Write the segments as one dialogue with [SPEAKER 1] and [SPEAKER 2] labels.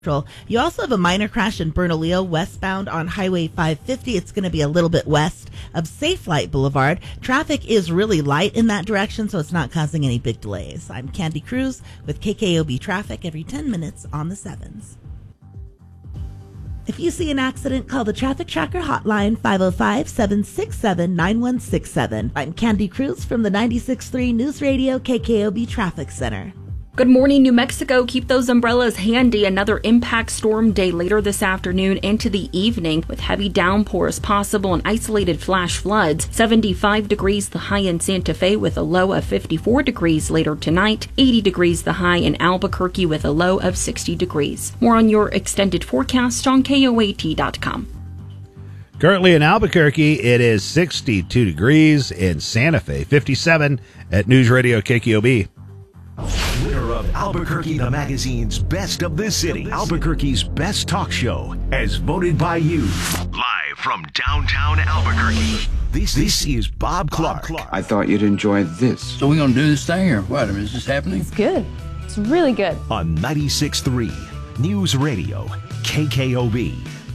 [SPEAKER 1] You also have a minor crash in Bernalillo westbound on Highway 550. It's going to be a little bit west of Safelight Boulevard. Traffic is really light in that direction, so it's not causing any big delays. I'm Candy Cruz with KKOB Traffic every 10 minutes on the 7s. If you see an accident, call the Traffic Tracker hotline 505-767-9167. I'm Candy Cruz from the 96.3 News Radio KKOB Traffic Center.
[SPEAKER 2] Good morning, New Mexico. Keep those umbrellas handy. Another impact storm day later this afternoon into the evening with heavy downpours possible and isolated flash floods. 75 degrees the high in Santa Fe with a low of 54 degrees later tonight. 80 degrees the high in Albuquerque with a low of 60 degrees. More on your extended forecast on KOAT.com.
[SPEAKER 3] Currently in Albuquerque, it is 62 degrees. In Santa Fe, 57 at News Radio KKOB.
[SPEAKER 4] Winner of Albuquerque the Magazine's Best of the City, Albuquerque's Best Talk Show, as voted by you. Live from downtown Albuquerque, this is Bob Clark.
[SPEAKER 5] I thought you'd enjoy this.
[SPEAKER 6] So we're going to do this thing, or what? Is this happening?
[SPEAKER 7] It's good. It's really good.
[SPEAKER 4] On 96.3 News Radio, KKOB.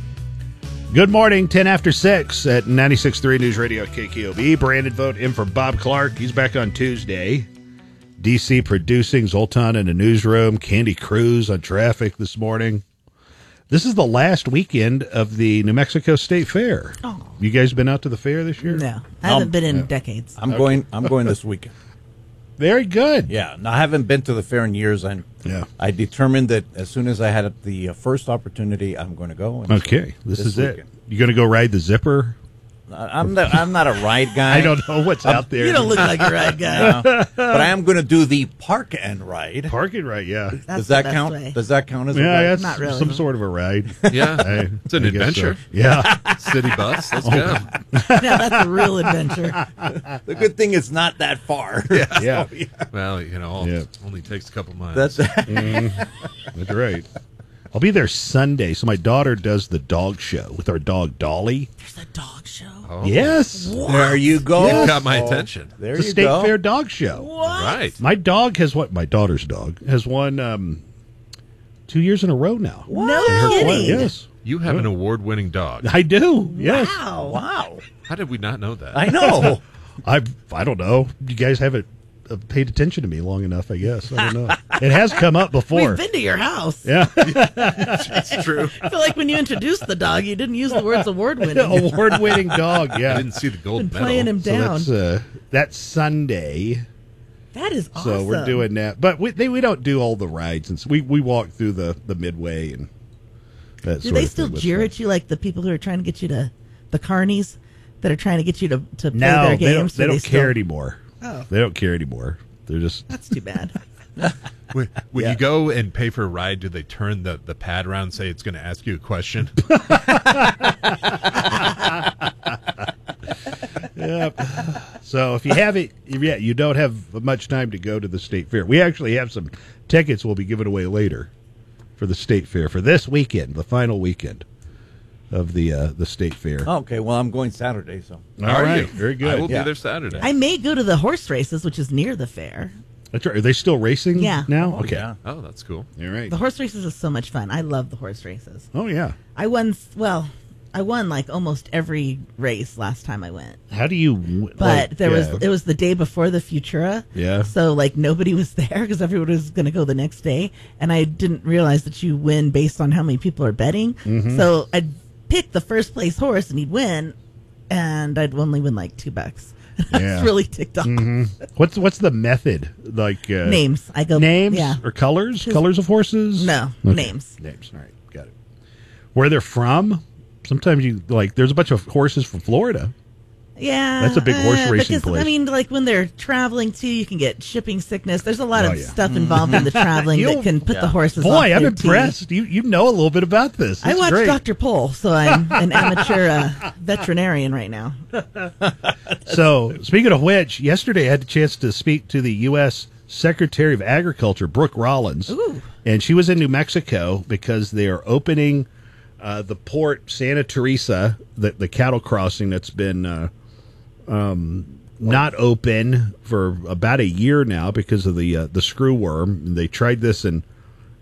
[SPEAKER 3] Good morning, 10 after 6 at 96.3 News Radio KKOB. Brandon Vogt in for Bob Clark. He's back on Tuesday. DC producing, Zoltan in the newsroom, Candy Cruz on traffic this morning. This is the last weekend of the New Mexico State Fair. Oh. You guys been out to the fair this year?
[SPEAKER 1] No, I haven't been in decades.
[SPEAKER 8] I'm going this weekend.
[SPEAKER 3] Very good.
[SPEAKER 8] Yeah, no, I haven't been to the fair in years. I determined that as soon as I had the first opportunity, I'm going to go. And
[SPEAKER 3] okay, this is weekend. It. You going to go ride the zipper?
[SPEAKER 8] I'm not a ride guy.
[SPEAKER 3] I don't know what's out there.
[SPEAKER 1] You don't look like a ride guy.
[SPEAKER 8] But I am going to do the park and ride.
[SPEAKER 3] Park and ride, yeah.
[SPEAKER 8] Does that count? Way. Does that count as a ride?
[SPEAKER 3] Yeah, that's
[SPEAKER 1] not really.
[SPEAKER 3] Some sort of a ride.
[SPEAKER 9] Yeah, it's an adventure.
[SPEAKER 3] So. Yeah.
[SPEAKER 9] City bus, let's go.
[SPEAKER 1] Yeah, that's a real adventure.
[SPEAKER 8] The good thing it's not that far.
[SPEAKER 3] Yeah.
[SPEAKER 9] So, yeah. Well, only takes a couple miles.
[SPEAKER 8] That's
[SPEAKER 3] that's right. I'll be there Sunday. So my daughter does the dog show with our dog Dolly.
[SPEAKER 1] There's a dog show.
[SPEAKER 9] Oh.
[SPEAKER 3] Yes.
[SPEAKER 1] What?
[SPEAKER 8] There you go.
[SPEAKER 9] Yes. You got my attention.
[SPEAKER 8] There
[SPEAKER 3] it's
[SPEAKER 8] you
[SPEAKER 3] a state
[SPEAKER 8] go.
[SPEAKER 3] fair dog show.
[SPEAKER 1] What?
[SPEAKER 9] Right.
[SPEAKER 3] My dog has what? My daughter's dog has won 2 years in a row now.
[SPEAKER 1] What? No kidding.
[SPEAKER 3] Yes.
[SPEAKER 9] You have an award-winning dog.
[SPEAKER 3] I do. Yes.
[SPEAKER 8] Wow.
[SPEAKER 9] How did we not know that?
[SPEAKER 8] I know.
[SPEAKER 3] I don't know. You guys haven't paid attention to me long enough, I guess. I don't know. It has come up before.
[SPEAKER 1] We've been to your house.
[SPEAKER 3] Yeah.
[SPEAKER 9] It's true.
[SPEAKER 1] I feel like when you introduced the dog, you didn't use the words award-winning.
[SPEAKER 3] Award-winning dog, yeah.
[SPEAKER 9] I didn't see the gold
[SPEAKER 1] been
[SPEAKER 9] medal.
[SPEAKER 1] Playing him down.
[SPEAKER 3] So that's Sunday.
[SPEAKER 1] That is awesome.
[SPEAKER 3] So we're doing that. But we don't do all the rides. And so we walk through the midway and that
[SPEAKER 1] do
[SPEAKER 3] sort
[SPEAKER 1] they
[SPEAKER 3] of
[SPEAKER 1] still
[SPEAKER 3] thing.
[SPEAKER 1] jeer at you like the people who are trying to get you to, the carnies that are trying to get you to play their games?
[SPEAKER 3] They don't care anymore.
[SPEAKER 1] Oh.
[SPEAKER 3] They don't care anymore. They're just...
[SPEAKER 1] That's too bad.
[SPEAKER 9] When you go and pay for a ride, do they turn the pad around and say it's going to ask you a question?
[SPEAKER 3] Yep. So if you have it, you don't have much time to go to the state fair. We actually have some tickets we'll be giving away later for the state fair for this weekend, the final weekend of the state fair.
[SPEAKER 8] Okay, well, I'm going Saturday, so.
[SPEAKER 3] All right,
[SPEAKER 9] you?
[SPEAKER 3] very good.
[SPEAKER 9] I will be there Saturday.
[SPEAKER 1] I may go to the horse races, which is near the fair.
[SPEAKER 3] That's right. Are they still racing now?
[SPEAKER 8] Oh,
[SPEAKER 3] okay.
[SPEAKER 8] yeah.
[SPEAKER 9] Oh, that's cool.
[SPEAKER 3] All right.
[SPEAKER 1] The horse races is so much fun. I love the horse races.
[SPEAKER 3] Oh, yeah.
[SPEAKER 1] I won like almost every race last time I went.
[SPEAKER 3] How do you...
[SPEAKER 1] But it was the day before the Futura.
[SPEAKER 3] Yeah.
[SPEAKER 1] So like nobody was there because everyone was going to go the next day. And I didn't realize that you win based on how many people are betting. Mm-hmm. So I'd pick the first place horse and he'd win. And I'd only win like $2. I was really ticked off.
[SPEAKER 3] Mm-hmm. What's the method? Like
[SPEAKER 1] names. I go
[SPEAKER 3] names
[SPEAKER 1] yeah.
[SPEAKER 3] or colors? Colors of horses?
[SPEAKER 1] No,
[SPEAKER 3] okay.
[SPEAKER 1] names.
[SPEAKER 3] Names. All right, got it. Where they're from? Sometimes there's a bunch of horses from Florida.
[SPEAKER 1] Yeah,
[SPEAKER 3] that's a big horse racing place.
[SPEAKER 1] I mean, like when they're traveling too, you can get shipping sickness. There's a lot of stuff involved in the traveling that can put the horses.
[SPEAKER 3] Boy,
[SPEAKER 1] off
[SPEAKER 3] I'm
[SPEAKER 1] their
[SPEAKER 3] impressed. You know a little bit about this.
[SPEAKER 1] I watch Dr. Pol, so I'm an amateur veterinarian right now.
[SPEAKER 3] So, speaking of which, yesterday I had the chance to speak to the U.S. Secretary of Agriculture, Brooke Rollins, and she was in New Mexico because they are opening the port Santa Teresa, the cattle crossing that's been not open for about a year now because of the screw worm. They tried this in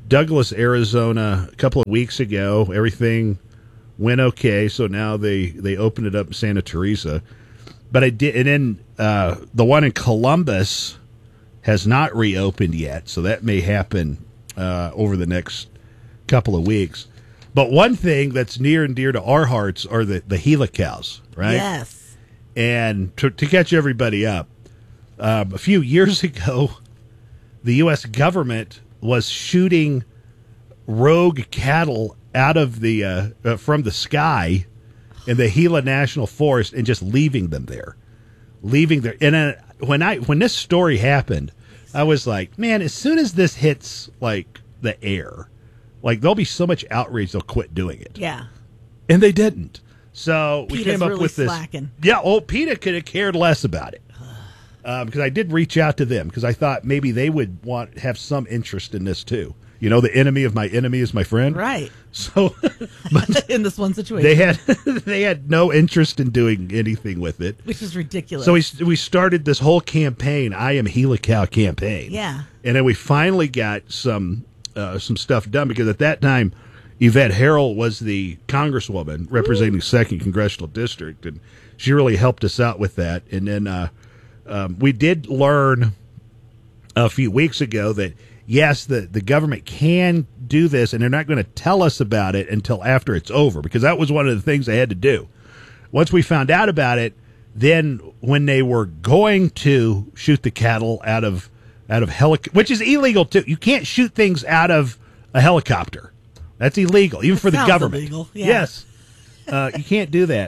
[SPEAKER 3] Douglas, Arizona, a couple of weeks ago. Everything went okay, so now they opened it up in Santa Teresa. But I did, and then the one in Columbus has not reopened yet, so that may happen over the next couple of weeks. But one thing that's near and dear to our hearts are the Gila cows, right?
[SPEAKER 1] Yes.
[SPEAKER 3] And to catch everybody up, a few years ago, the U.S. government was shooting rogue cattle out of the from the sky in the Gila National Forest and just leaving them there. And when this story happened, I was like, man, as soon as this hits like the air, like there'll be so much outrage they'll quit doing it.
[SPEAKER 1] Yeah.
[SPEAKER 3] And they didn't. So we
[SPEAKER 1] PETA's
[SPEAKER 3] came up
[SPEAKER 1] really
[SPEAKER 3] with this.
[SPEAKER 1] slacking.
[SPEAKER 3] Yeah, PETA could have cared less about it. Because I did reach out to them because I thought maybe they would have some interest in this too. You know, the enemy of my enemy is my friend.
[SPEAKER 1] Right.
[SPEAKER 3] So
[SPEAKER 1] in this one situation,
[SPEAKER 3] they had no interest in doing anything with it,
[SPEAKER 1] which is ridiculous.
[SPEAKER 3] So we started this whole campaign, I Am Gila Cow campaign.
[SPEAKER 1] Yeah.
[SPEAKER 3] And then we finally got some stuff done because at that time, Yvette Harrell was the congresswoman representing 2nd Congressional District, and she really helped us out with that. And then we did learn a few weeks ago that, yes, the government can do this, and they're not going to tell us about it until after it's over, because that was one of the things they had to do. Once we found out about it, then when they were going to shoot the cattle out of helicopter, which is illegal too. You can't shoot things out of a helicopter. That's illegal, even for the government.
[SPEAKER 1] Illegal. Yeah.
[SPEAKER 3] Yes, you can't do that.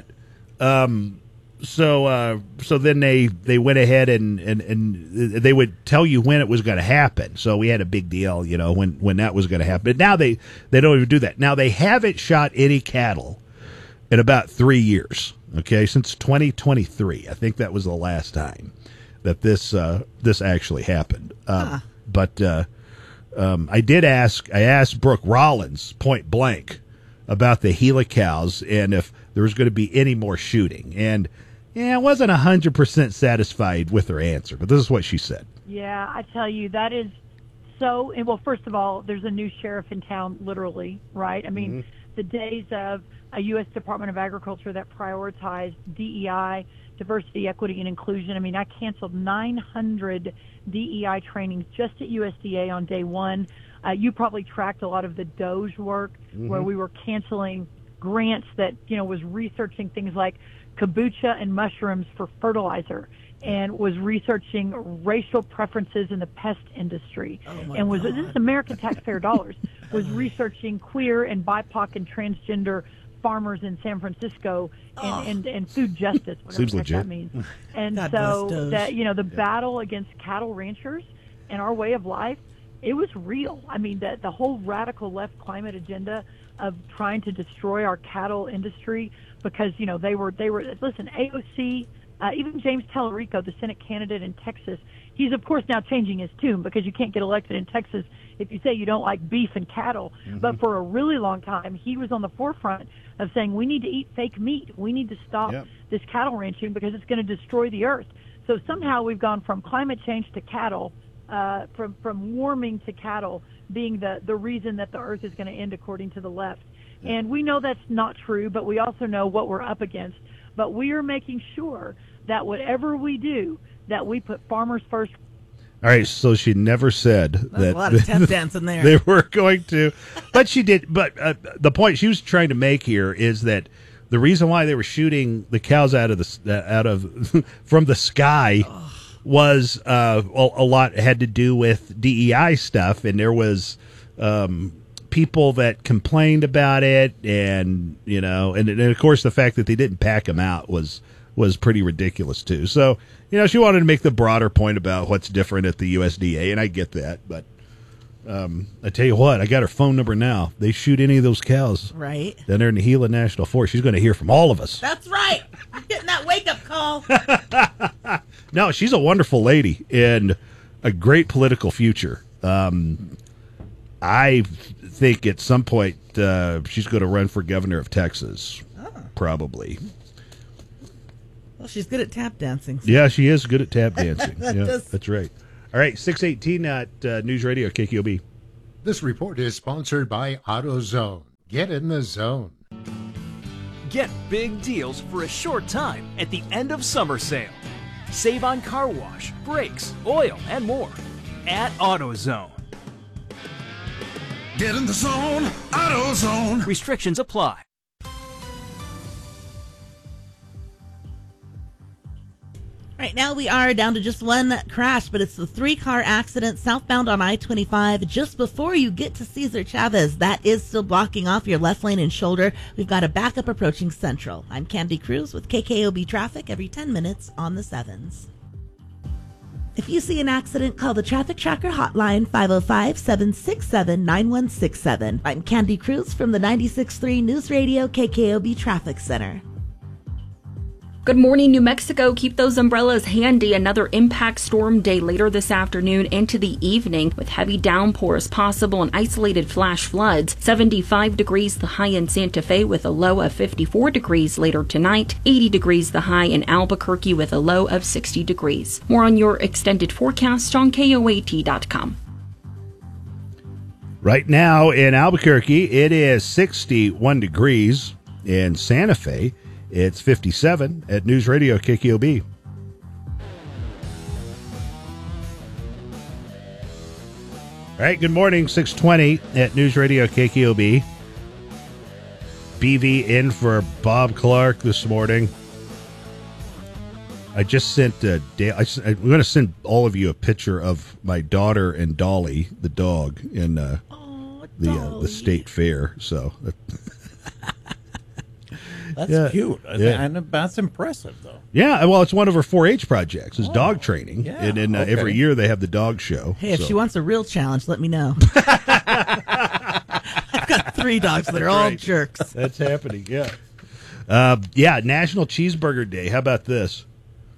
[SPEAKER 3] So then they went ahead and they would tell you when it was going to happen. So we had a big deal, you know, when that was going to happen. But now they don't even do that. Now they haven't shot any cattle in about 3 years. Okay, since 2023, I think that was the last time that this actually happened. But I asked Brooke Rollins point blank about the Gila cows and if there was going to be any more shooting. And I wasn't 100% satisfied with her answer, but this is what she said.
[SPEAKER 10] Yeah, I tell you, that is so. Well, first of all, there's a new sheriff in town, literally, right? I mean, the days of a U.S. Department of Agriculture that prioritized DEI, diversity, equity, and inclusion. I mean, I canceled 900 DEI trainings just at USDA on day one. You probably tracked a lot of the DOGE work where we were canceling grants that, you know, was researching things like kombucha and mushrooms for fertilizer, and was researching racial preferences in the pest industry, and this is American taxpayer dollars, was researching queer and BIPOC and transgender farmers in San Francisco and food justice, whatever
[SPEAKER 3] Seems
[SPEAKER 10] the heck
[SPEAKER 3] legit.
[SPEAKER 10] that means. And
[SPEAKER 1] God
[SPEAKER 10] so
[SPEAKER 1] bless Doge.
[SPEAKER 10] that, you know, the battle against cattle ranchers and our way of life, it was real. I mean, the whole radical left climate agenda of trying to destroy our cattle industry because, you know, they were listen, AOC, even James Tallarico, the Senate candidate in Texas, he's of course now changing his tune because you can't get elected in Texas if you say you don't like beef and cattle. But for a really long time, he was on the forefront of saying we need to eat fake meat. We need to stop this cattle ranching because it's going to destroy the earth. So somehow we've gone from climate change to cattle, from warming to cattle being the reason that the earth is going to end according to the left. And we know that's not true, but we also know what we're up against. But we are making sure that whatever we do, that we put farmers first.
[SPEAKER 3] All right, so she never said that
[SPEAKER 1] a lot of tap dancing there.
[SPEAKER 3] They were going to, but she did. But the point she was trying to make here is that the reason why they were shooting the cows out of from the sky was a lot had to do with DEI stuff, and there was people that complained about it, and you know, and of course the fact that they didn't pack them out was pretty ridiculous too. So, you know, she wanted to make the broader point about what's different at the USDA, and I get that. But I tell you what, I got her phone number now. They shoot any of those cows,
[SPEAKER 1] right?
[SPEAKER 3] Then they're in the Gila National Forest. She's going to hear from all of us.
[SPEAKER 1] That's right. You're getting that wake up call.
[SPEAKER 3] No, she's a wonderful lady and a great political future. I think at some point she's going to run for governor of Texas, probably.
[SPEAKER 1] Well, she's good at tap dancing. So.
[SPEAKER 3] Yeah, she is good at tap dancing.
[SPEAKER 1] That's right.
[SPEAKER 3] All right, 618 at News Radio KQOB.
[SPEAKER 11] This report is sponsored by AutoZone. Get in the zone.
[SPEAKER 12] Get big deals for a short time at the end of summer sale. Save on car wash, brakes, oil, and more at AutoZone.
[SPEAKER 13] Get in the zone, AutoZone.
[SPEAKER 12] Restrictions apply.
[SPEAKER 1] Right now we are down to just one crash, but it's the 3-car accident southbound on I-25 just before you get to Cesar Chavez. That is still blocking off your left lane and shoulder. We've got a backup approaching Central. I'm Candy Cruz with KKOB Traffic every 10 minutes on the 7s. If you see an accident, call the Traffic Tracker hotline 505-767-9167. I'm Candy Cruz from the 96.3 News Radio KKOB Traffic Center.
[SPEAKER 2] Good morning, New Mexico. Keep those umbrellas handy. Another impact storm day later this afternoon into the evening with heavy downpours possible and isolated flash floods. 75 degrees the high in Santa Fe with a low of 54 degrees later tonight. 80 degrees the high in Albuquerque with a low of 60 degrees. More on your extended forecast on KOAT.com.
[SPEAKER 3] Right now in Albuquerque, it is 61 degrees. In Santa Fe, it's 57 at News Radio KKOB. All right, good morning, 620 at News Radio KKOB. BV in for Bob Clark this morning. I just sent I'm going to send all of you a picture of my daughter and Dolly, the dog, in the state fair. So
[SPEAKER 8] That's cute. And that's impressive, though.
[SPEAKER 3] Yeah, well, it's one of her 4-H projects. It's dog training. Yeah, and then every year they have the dog show.
[SPEAKER 1] Hey, if she wants a real challenge, let me know. I've got 3 dogs that are all jerks.
[SPEAKER 3] That's happening, yeah. National Cheeseburger Day. How about this?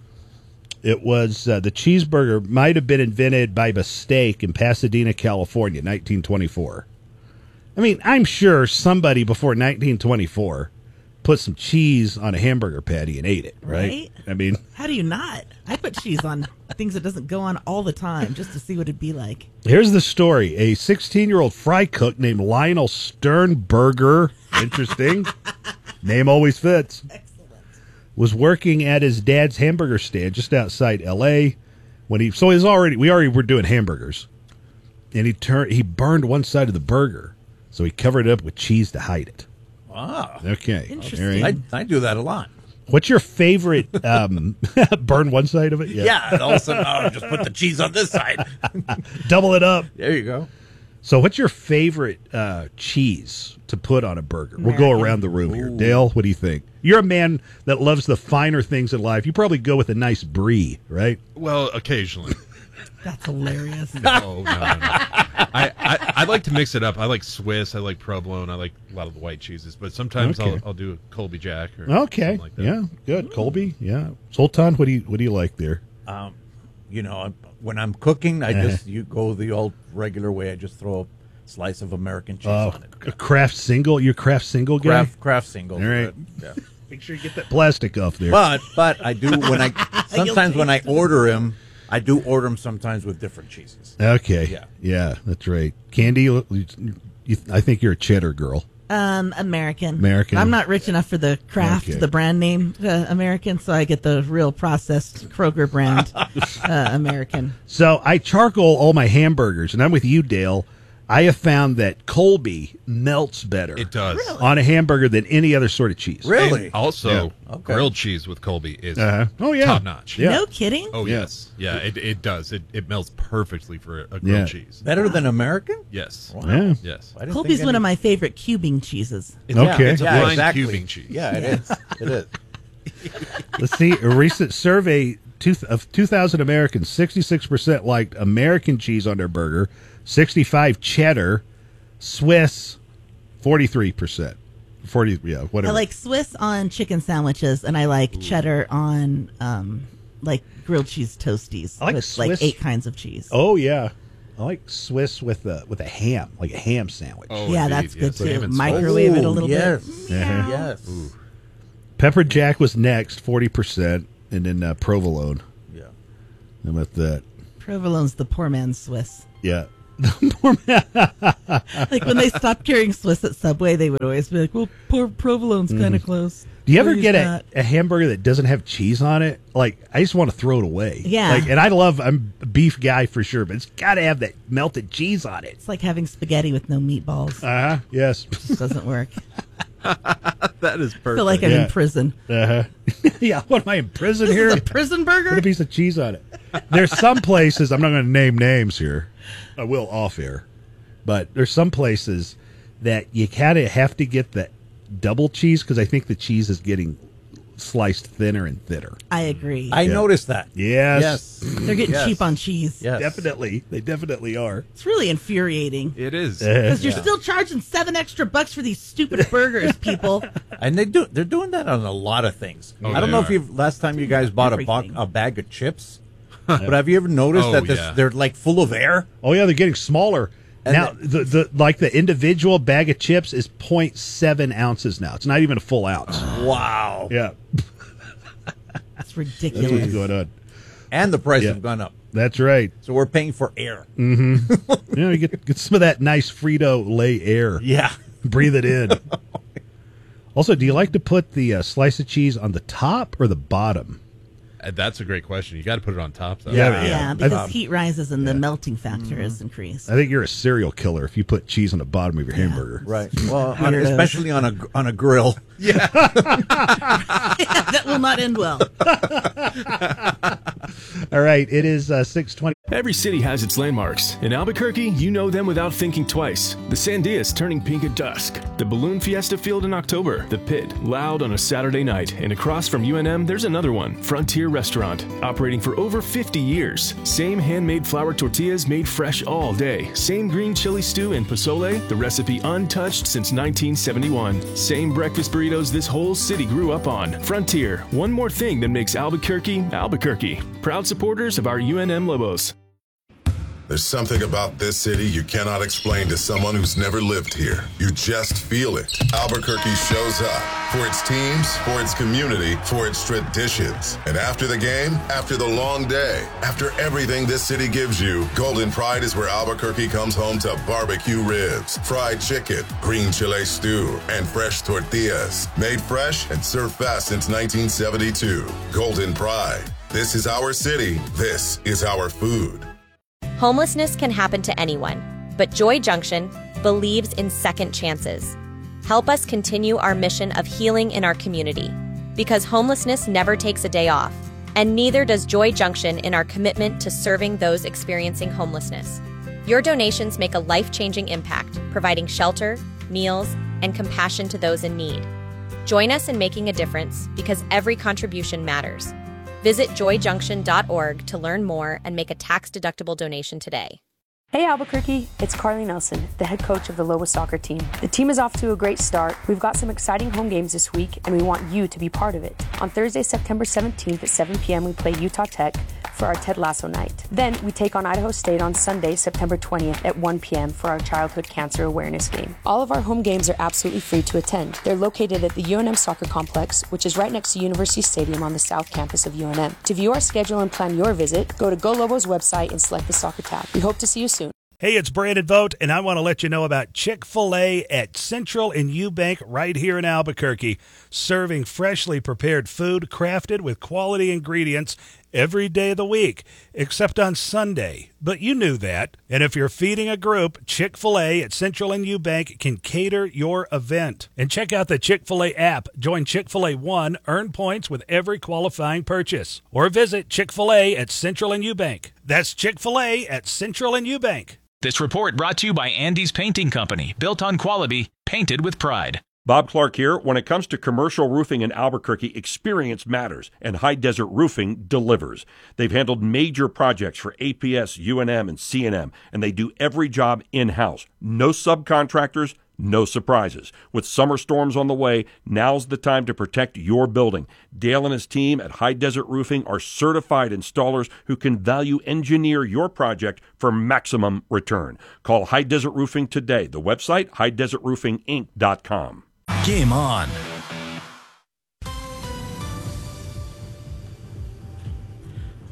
[SPEAKER 3] It was the cheeseburger might have been invented by mistake in Pasadena, California, 1924. I mean, I'm sure somebody before 1924 put some cheese on a hamburger patty and ate it, right? I mean,
[SPEAKER 1] how do you not? I put cheese on things that doesn't go on all the time just to see what it'd be like.
[SPEAKER 3] Here's the story. A 16-year-old fry cook named Lionel Sternberger, interesting, name always fits, was working at his dad's hamburger stand just outside L.A. we already were doing hamburgers, and he burned one side of the burger, so he covered it up with cheese to hide it.
[SPEAKER 8] Ah,
[SPEAKER 3] okay.
[SPEAKER 8] Interesting. I do that a lot.
[SPEAKER 3] What's your favorite? Burn one side of it?
[SPEAKER 8] Yeah. All of a sudden, just put the cheese on this side.
[SPEAKER 3] Double it up.
[SPEAKER 8] There you go.
[SPEAKER 3] So what's your favorite cheese to put on a burger? American. We'll go around the room here. Dale, what do you think? You're a man that loves the finer things in life. You probably go with a nice brie, right?
[SPEAKER 9] Well, occasionally.
[SPEAKER 1] That's hilarious.
[SPEAKER 9] No. I like to mix it up. I like Swiss. I like provolone. I like a lot of the white cheeses. But sometimes I'll do a Colby Jack or something like that.
[SPEAKER 3] Yeah, good. Colby, yeah. Sultan, what do you like there?
[SPEAKER 8] When I'm cooking, you go the old regular way. I just throw a slice of American cheese on it.
[SPEAKER 3] A Kraft single? You're a Kraft single guy?
[SPEAKER 8] Kraft single.
[SPEAKER 3] All right.
[SPEAKER 8] Yeah.
[SPEAKER 3] Make sure you get that plastic off there.
[SPEAKER 8] But I do sometimes when I order them, I do order them sometimes with different cheeses.
[SPEAKER 3] Okay. Yeah, that's right. Candy, I think you're a cheddar girl.
[SPEAKER 1] American.
[SPEAKER 3] I'm
[SPEAKER 1] not rich enough for the Kraft, the brand name American, so I get the real processed Kroger brand American.
[SPEAKER 3] So I charcoal all my hamburgers, and I'm with you, Dale. I have found that Colby melts better.
[SPEAKER 9] It does.
[SPEAKER 1] Really?
[SPEAKER 3] On a hamburger than any other sort of cheese.
[SPEAKER 8] Really?
[SPEAKER 9] And also, grilled cheese with Colby is top notch.
[SPEAKER 1] No kidding?
[SPEAKER 9] Oh, yes. Yeah, it does. It melts perfectly for a grilled cheese.
[SPEAKER 8] Better than American?
[SPEAKER 9] Yes.
[SPEAKER 8] Wow.
[SPEAKER 3] Yeah.
[SPEAKER 9] Yes.
[SPEAKER 1] Colby's one of my favorite cubing cheeses.
[SPEAKER 9] It's a blind cubing cheese.
[SPEAKER 8] Yeah, it is. It is.
[SPEAKER 3] Let's see. A recent survey of 2,000 Americans, 66% liked American cheese on their burger, 65 cheddar, Swiss, 43%. 40, whatever.
[SPEAKER 1] I like Swiss on chicken sandwiches, and I like cheddar on grilled cheese toasties.
[SPEAKER 3] I like
[SPEAKER 1] with
[SPEAKER 3] Swiss.
[SPEAKER 1] 8 kinds of cheese.
[SPEAKER 3] Oh yeah, I like Swiss with a ham, like a ham sandwich.
[SPEAKER 9] Oh,
[SPEAKER 1] yeah,
[SPEAKER 9] indeed.
[SPEAKER 1] that's good
[SPEAKER 9] Yes.
[SPEAKER 1] too. Microwave it a little bit.
[SPEAKER 8] Yes.
[SPEAKER 9] Ooh.
[SPEAKER 3] Pepper Jack was next, 40%, and then provolone.
[SPEAKER 8] Yeah.
[SPEAKER 3] How about that?
[SPEAKER 1] Provolone's the poor man's Swiss.
[SPEAKER 3] Yeah.
[SPEAKER 1] Like when they stopped carrying Swiss at Subway, they would always be like, well, poor Provolone's kind of close.
[SPEAKER 3] Do you ever get a hamburger that doesn't have cheese on it? Like, I just want to throw it away.
[SPEAKER 1] Yeah.
[SPEAKER 3] Like, and I'm a beef guy for sure, but it's got to have that melted cheese on it.
[SPEAKER 1] It's like having spaghetti with no meatballs.
[SPEAKER 3] Uh-huh, yes.
[SPEAKER 1] It doesn't work.
[SPEAKER 9] That is perfect.
[SPEAKER 1] I feel like I'm in prison.
[SPEAKER 3] Uh-huh. Yeah, what am I in prison
[SPEAKER 1] This
[SPEAKER 3] here?
[SPEAKER 1] is a prison burger?
[SPEAKER 3] Put a piece of cheese on it. There's some places, I'm not going to name names here. I will off air. But there's some places that you kind of have to get the double cheese because I think the cheese is getting sliced thinner and thinner.
[SPEAKER 1] I agree.
[SPEAKER 8] I noticed that.
[SPEAKER 3] Yes.
[SPEAKER 1] They're getting cheap on cheese.
[SPEAKER 8] Yes.
[SPEAKER 3] Definitely. They definitely are.
[SPEAKER 1] It's really infuriating.
[SPEAKER 9] It is.
[SPEAKER 1] Because you're still charging $7 extra for these stupid burgers, people.
[SPEAKER 8] And they're doing that on a lot of things.
[SPEAKER 9] Oh,
[SPEAKER 8] I don't know if last time you guys bought a bag of chips, but have you ever noticed that they're like full of air?
[SPEAKER 3] Oh yeah, they're getting smaller. And now the individual bag of chips is 0.7 ounces now. It's not even a full ounce.
[SPEAKER 8] Wow.
[SPEAKER 3] Yeah.
[SPEAKER 1] That's ridiculous.
[SPEAKER 3] That's what's going on.
[SPEAKER 8] And the price have gone up.
[SPEAKER 3] That's right.
[SPEAKER 8] So we're paying for air.
[SPEAKER 3] Mm-hmm. You get some of that nice Frito-Lay air.
[SPEAKER 8] Yeah.
[SPEAKER 3] Breathe it in. Also, do you like to put the slice of cheese on the top or the bottom?
[SPEAKER 9] That's a great question. You got to put it on top, though.
[SPEAKER 1] Yeah, because heat rises and the melting factor is increased.
[SPEAKER 3] I think you're a serial killer if you put cheese on the bottom of your hamburger.
[SPEAKER 8] Right. Well, especially on a grill.
[SPEAKER 9] Yeah.
[SPEAKER 1] That will not end well.
[SPEAKER 3] All right, it is 6:20.
[SPEAKER 14] Every city has its landmarks. In Albuquerque, you know them without thinking twice. The Sandias turning pink at dusk. The Balloon Fiesta Field in October. The Pit, loud on a Saturday night. And across from UNM, there's another one, Frontier Restaurant, operating for over 50 years. Same handmade flour tortillas made fresh all day. Same green chili stew and pozole, the recipe untouched since 1971. Same breakfast burritos this whole city grew up on. Frontier, one more thing that makes Albuquerque, Albuquerque. Proud supporters of our UNM Lobos.
[SPEAKER 15] There's something about this city you cannot explain to someone who's never lived here. You just feel it. Albuquerque shows up for its teams, for its community, for its traditions. And after the game, after the long day, after everything this city gives you, Golden Pride is where Albuquerque comes home to barbecue ribs, fried chicken, green chile stew, and fresh tortillas. Made fresh and served fast since 1972. Golden Pride. This is our city. This is our food.
[SPEAKER 16] Homelessness can happen to anyone, but Joy Junction believes in second chances. Help us continue our mission of healing in our community, because homelessness never takes a day off, and neither does Joy Junction in our commitment to serving those experiencing homelessness. Your donations make a life-changing impact, providing shelter, meals, and compassion to those in need. Join us in making a difference, because every contribution matters. Visit joyjunction.org to learn more and make a tax-deductible donation today.
[SPEAKER 17] Hey Albuquerque, it's Carly Nelson, the head coach of the Lobos soccer team. The team is off to a great start. We've got some exciting home games this week, and we want you to be part of it. On Thursday, September 17th at 7 p.m., we play Utah Tech for our Ted Lasso night. Then we take on Idaho State on Sunday, September 20th at 1 p.m. for our childhood cancer awareness game. All of our home games are absolutely free to attend. They're located at the UNM Soccer Complex, which is right next to University Stadium on the south campus of UNM. To view our schedule and plan your visit, go to Go Lobos website and select the soccer tab. We hope to see you soon.
[SPEAKER 18] Hey, it's Brandon Vogt, and I want to let you know about Chick-fil-A at Central and Eubank right here in Albuquerque, serving freshly prepared food crafted with quality ingredients every day of the week, except on Sunday. But you knew that. And if you're feeding a group, Chick-fil-A at Central and Eubank can cater your event. And check out the Chick-fil-A app. Join Chick-fil-A One, earn points with every qualifying purchase. Or visit Chick-fil-A at Central and Eubank. That's Chick-fil-A at Central and Eubank.
[SPEAKER 19] This report brought to you by Andy's Painting Company, built on quality, painted with pride.
[SPEAKER 20] Bob Clark here. When it comes to commercial roofing in Albuquerque, experience matters, and High Desert Roofing delivers. They've handled major projects for APS, UNM, and CNM, and they do every job in-house. No subcontractors, no surprises. With summer storms on the way, now's the time to protect your building. Dale and his team at High Desert Roofing are certified installers who can value engineer your project for maximum return. Call High Desert Roofing today. The website, highdesertroofinginc.com.
[SPEAKER 21] Game on.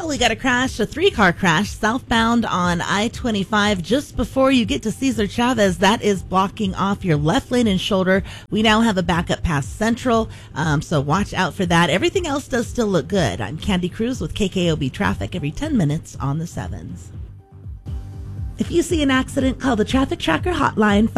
[SPEAKER 1] Well, we got a crash, a 3-car crash southbound on I-25 just before you get to Cesar Chavez. That is blocking off your left lane and shoulder. We now have a backup past Central, so watch out for that. Everything else does still look good. I'm Candy Cruz with KKOB Traffic every 10 minutes on the 7s. If you see an accident, call the Traffic Tracker hotline,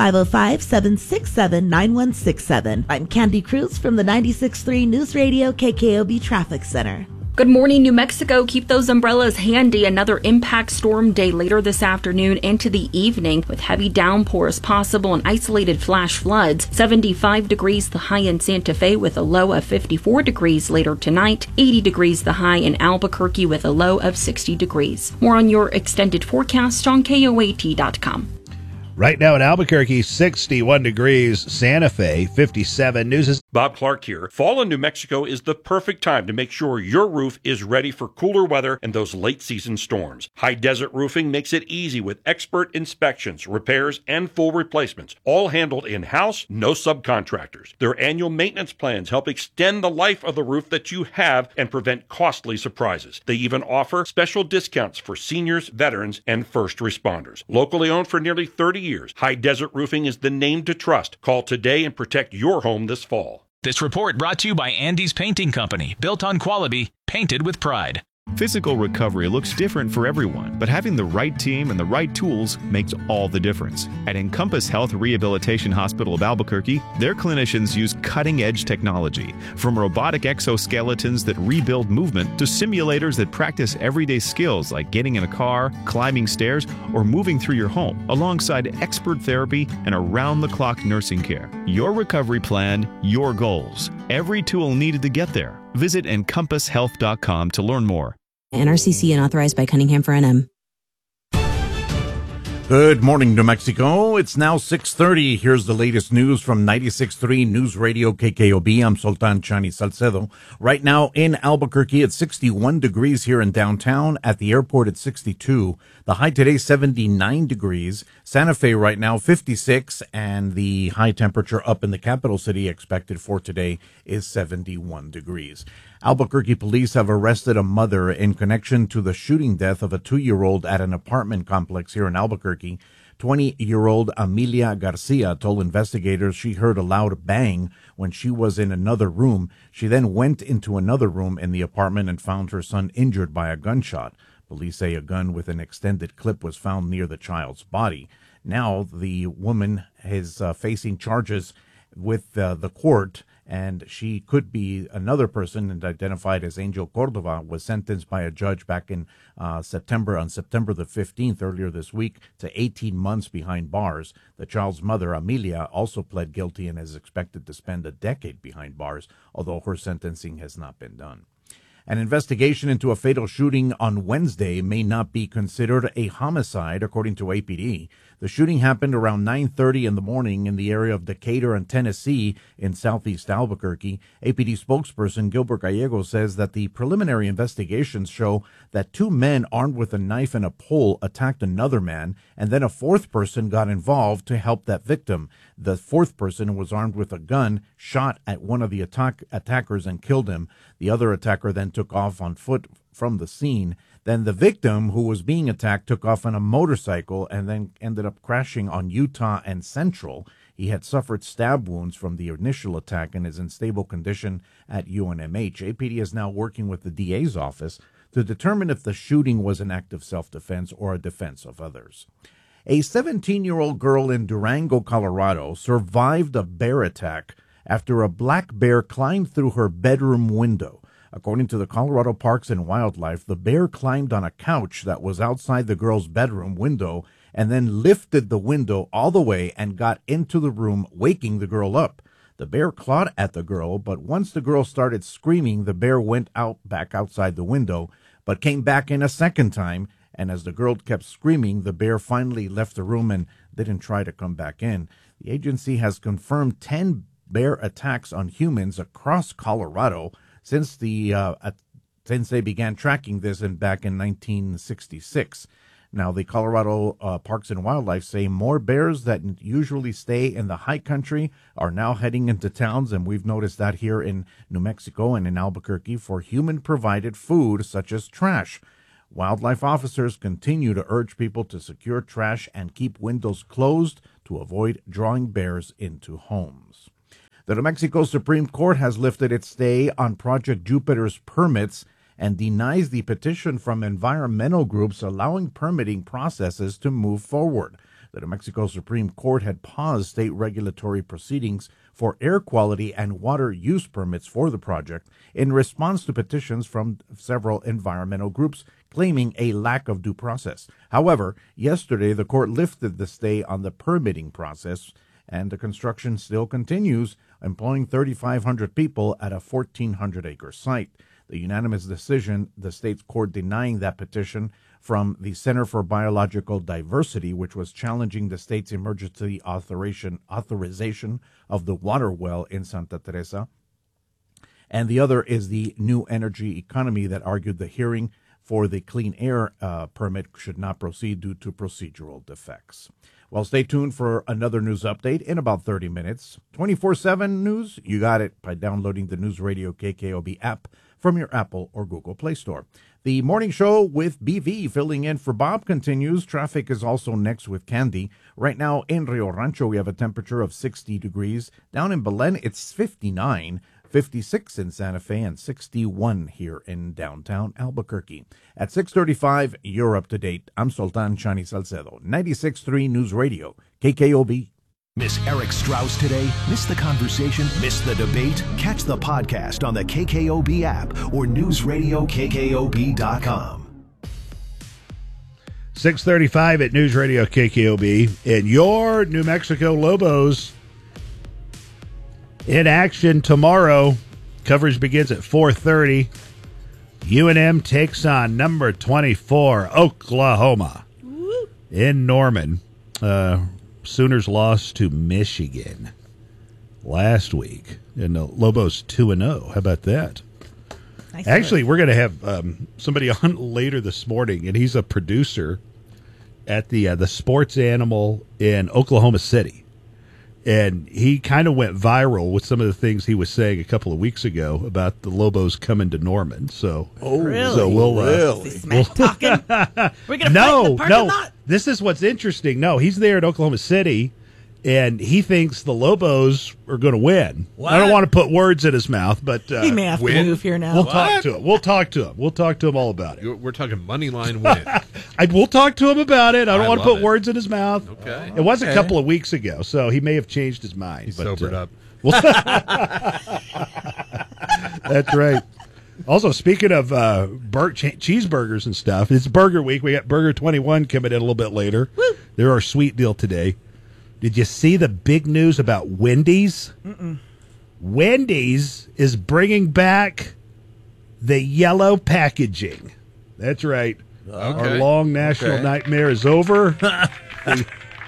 [SPEAKER 1] 505-767-9167. I'm Candy Cruz from the 96.3 News Radio KKOB Traffic Center.
[SPEAKER 2] Good morning, New Mexico. Keep those umbrellas handy. Another impact storm day later this afternoon into the evening with heavy downpours possible and isolated flash floods. 75 degrees the high in Santa Fe with a low of 54 degrees later tonight. 80 degrees the high in Albuquerque with a low of 60 degrees. More on your extended forecast on KOAT.com.
[SPEAKER 3] Right now in Albuquerque, 61 degrees. Santa Fe, 57. News is
[SPEAKER 20] Bob Clark here. Fall in New Mexico is the perfect time to make sure your roof is ready for cooler weather and those late season storms. High Desert Roofing makes it easy with expert inspections, repairs, and full replacements, all handled in-house, no subcontractors. Their annual maintenance plans help extend the life of the roof that you have and prevent costly surprises. They even offer special discounts for seniors, veterans, and first responders. Locally owned for nearly 30 years, High Desert Roofing is the name to trust. Call today and protect your home this fall.
[SPEAKER 19] This report brought to you by Andy's Painting Company, built on quality, painted with pride.
[SPEAKER 21] Physical recovery looks different for everyone, but having the right team and the right tools makes all the difference. At Encompass Health Rehabilitation Hospital of Albuquerque, their clinicians use cutting-edge technology, from robotic exoskeletons that rebuild movement to simulators that practice everyday skills like getting in a car, climbing stairs, or moving through your home, alongside expert therapy and around-the-clock nursing care. Your recovery plan, your goals. Every tool needed to get there. Visit EncompassHealth.com to learn more.
[SPEAKER 22] NRCC and authorized by Cunningham for NM.
[SPEAKER 8] Good morning, New Mexico. It's now 6:30. Here's the latest news from 96.3 News Radio KKOB. I'm Sultan Chani Salcedo. Right now in Albuquerque, it's 61 degrees here in downtown. At the airport, it's 62. The high today, 79 degrees. Santa Fe right now, 56. And the high temperature up in the capital city expected for today is 71 degrees. Albuquerque police have arrested a mother in connection to the shooting death of a 2-year-old at an apartment complex here in Albuquerque. 20-year-old Amelia Garcia told investigators she heard a loud bang when she was in another room. She then went into another room in the apartment and found her son injured by a gunshot. Police say a gun with an extended clip was found near the child's body. Now the woman is facing charges with the court, and she could be another person, and identified as Angel Cordova, was sentenced by a judge back in September the 15th, earlier this week, to 18 months behind bars. The child's mother, Amelia, also pled guilty and is expected to spend a decade behind bars, although her sentencing has not been done. An investigation into a fatal shooting on Wednesday may not be considered a homicide, according to APD. The shooting happened around 9:30 in the morning in the area of Decatur and Tennessee in southeast Albuquerque. APD spokesperson Gilbert Gallego says that the preliminary investigations show that 2 men armed with a knife and a pole attacked another man, and then a 4th person got involved to help that victim. The 4th person was armed with a gun, shot at one of the attackers and killed him. The other attacker then took off on foot from the scene. Then the victim, who was being attacked, took off on a motorcycle and then ended up crashing on Utah and Central. He had suffered stab wounds from the initial attack and is in stable condition at UNMH. APD is now working with the DA's office to determine if the shooting was an act of self-defense or a defense of others. A 17-year-old girl in Durango, Colorado, survived a bear attack after a black bear climbed through her bedroom window. According to the Colorado Parks and Wildlife, the bear climbed on a couch that was outside the girl's bedroom window and then lifted the window all the way and got into the room, waking the girl up. The bear clawed at the girl, but once the girl started screaming, the bear went back outside the window, but came back in a second time. And as the girl kept screaming, the bear finally left the room and didn't try to come back in. The agency has confirmed 10 bear attacks on humans across Colorado since they began tracking this back in 1966. Now, the Colorado Parks and Wildlife say more bears that usually stay in the high country are now heading into towns, and we've noticed that here in New Mexico and in Albuquerque for human-provided food such as trash. Wildlife officers continue to urge people to secure trash and keep windows closed to avoid drawing bears into homes. The New Mexico Supreme Court has lifted its stay on Project Jupiter's permits and denies the petition from environmental groups allowing permitting processes to move forward. The New Mexico Supreme Court had paused state regulatory proceedings for air quality and water use permits for the project in response to petitions from several environmental groups claiming a lack of due process. However, yesterday the court lifted the stay on the permitting process, and the construction still continues, employing 3,500 people at a 1,400-acre site. The unanimous decision, the state's court denying that petition from the Center for Biological Diversity, which was challenging the state's emergency authorization of the water well in Santa Teresa. And the other is the New Energy Economy that argued the hearing for the clean air permit should not proceed due to procedural defects. Well, stay tuned for another news update in about 30 minutes. 24/7 news, you got it by downloading the News Radio KKOB app from your Apple or Google Play Store. The morning show with BV filling in for Bob continues. Traffic is also next with Candy. Right now in Rio Rancho, we have a temperature of 60 degrees. Down in Belen, it's 59. 56 in Santa Fe, and 61 here in downtown Albuquerque. At 6:35, you're up to date. I'm Sultan Chani Salcedo, 96.3 News Radio, KKOB.
[SPEAKER 4] Miss Eric Strauss today? Miss the conversation? Miss the debate? Catch the podcast on the KKOB app or newsradiokkob.com.
[SPEAKER 3] 6:35 at News Radio KKOB, and your New Mexico Lobos in action tomorrow. Coverage begins at 4:30. UNM takes on number 24, Oklahoma, in Norman. Sooners lost to Michigan last week, and the Lobos 2-0. How about that?
[SPEAKER 1] Nice.
[SPEAKER 3] Actually, we're going to have somebody on later this morning, and he's a producer at the Sports Animal in Oklahoma City. And he kind of went viral with some of the things he was saying a couple of weeks ago about the Lobos coming to Norman. So,
[SPEAKER 1] really?
[SPEAKER 3] So we'll
[SPEAKER 1] talking. We're gonna fight in the parking lot?
[SPEAKER 3] This is what's interesting. No, he's there at Oklahoma City, and he thinks the Lobos are going to win.
[SPEAKER 1] What?
[SPEAKER 3] I don't want to put words in his mouth, but
[SPEAKER 1] he may have to move here now.
[SPEAKER 3] We'll talk to him. We'll talk to him all about it.
[SPEAKER 9] We're talking money line win.
[SPEAKER 3] We'll talk to him about it. I don't want to put words in his mouth.
[SPEAKER 9] Okay.
[SPEAKER 3] It was a couple of weeks ago, so he may have changed his mind.
[SPEAKER 9] He's sobered up.
[SPEAKER 3] That's right. Also, speaking of cheeseburgers and stuff, it's Burger Week. We got Burger 21 coming in a little bit later.
[SPEAKER 1] Woo.
[SPEAKER 3] They're our sweet deal today. Did you see the big news about Wendy's?
[SPEAKER 1] Mm-mm.
[SPEAKER 3] Wendy's is bringing back the yellow packaging. That's right.
[SPEAKER 9] Okay.
[SPEAKER 3] Our long national nightmare is over. The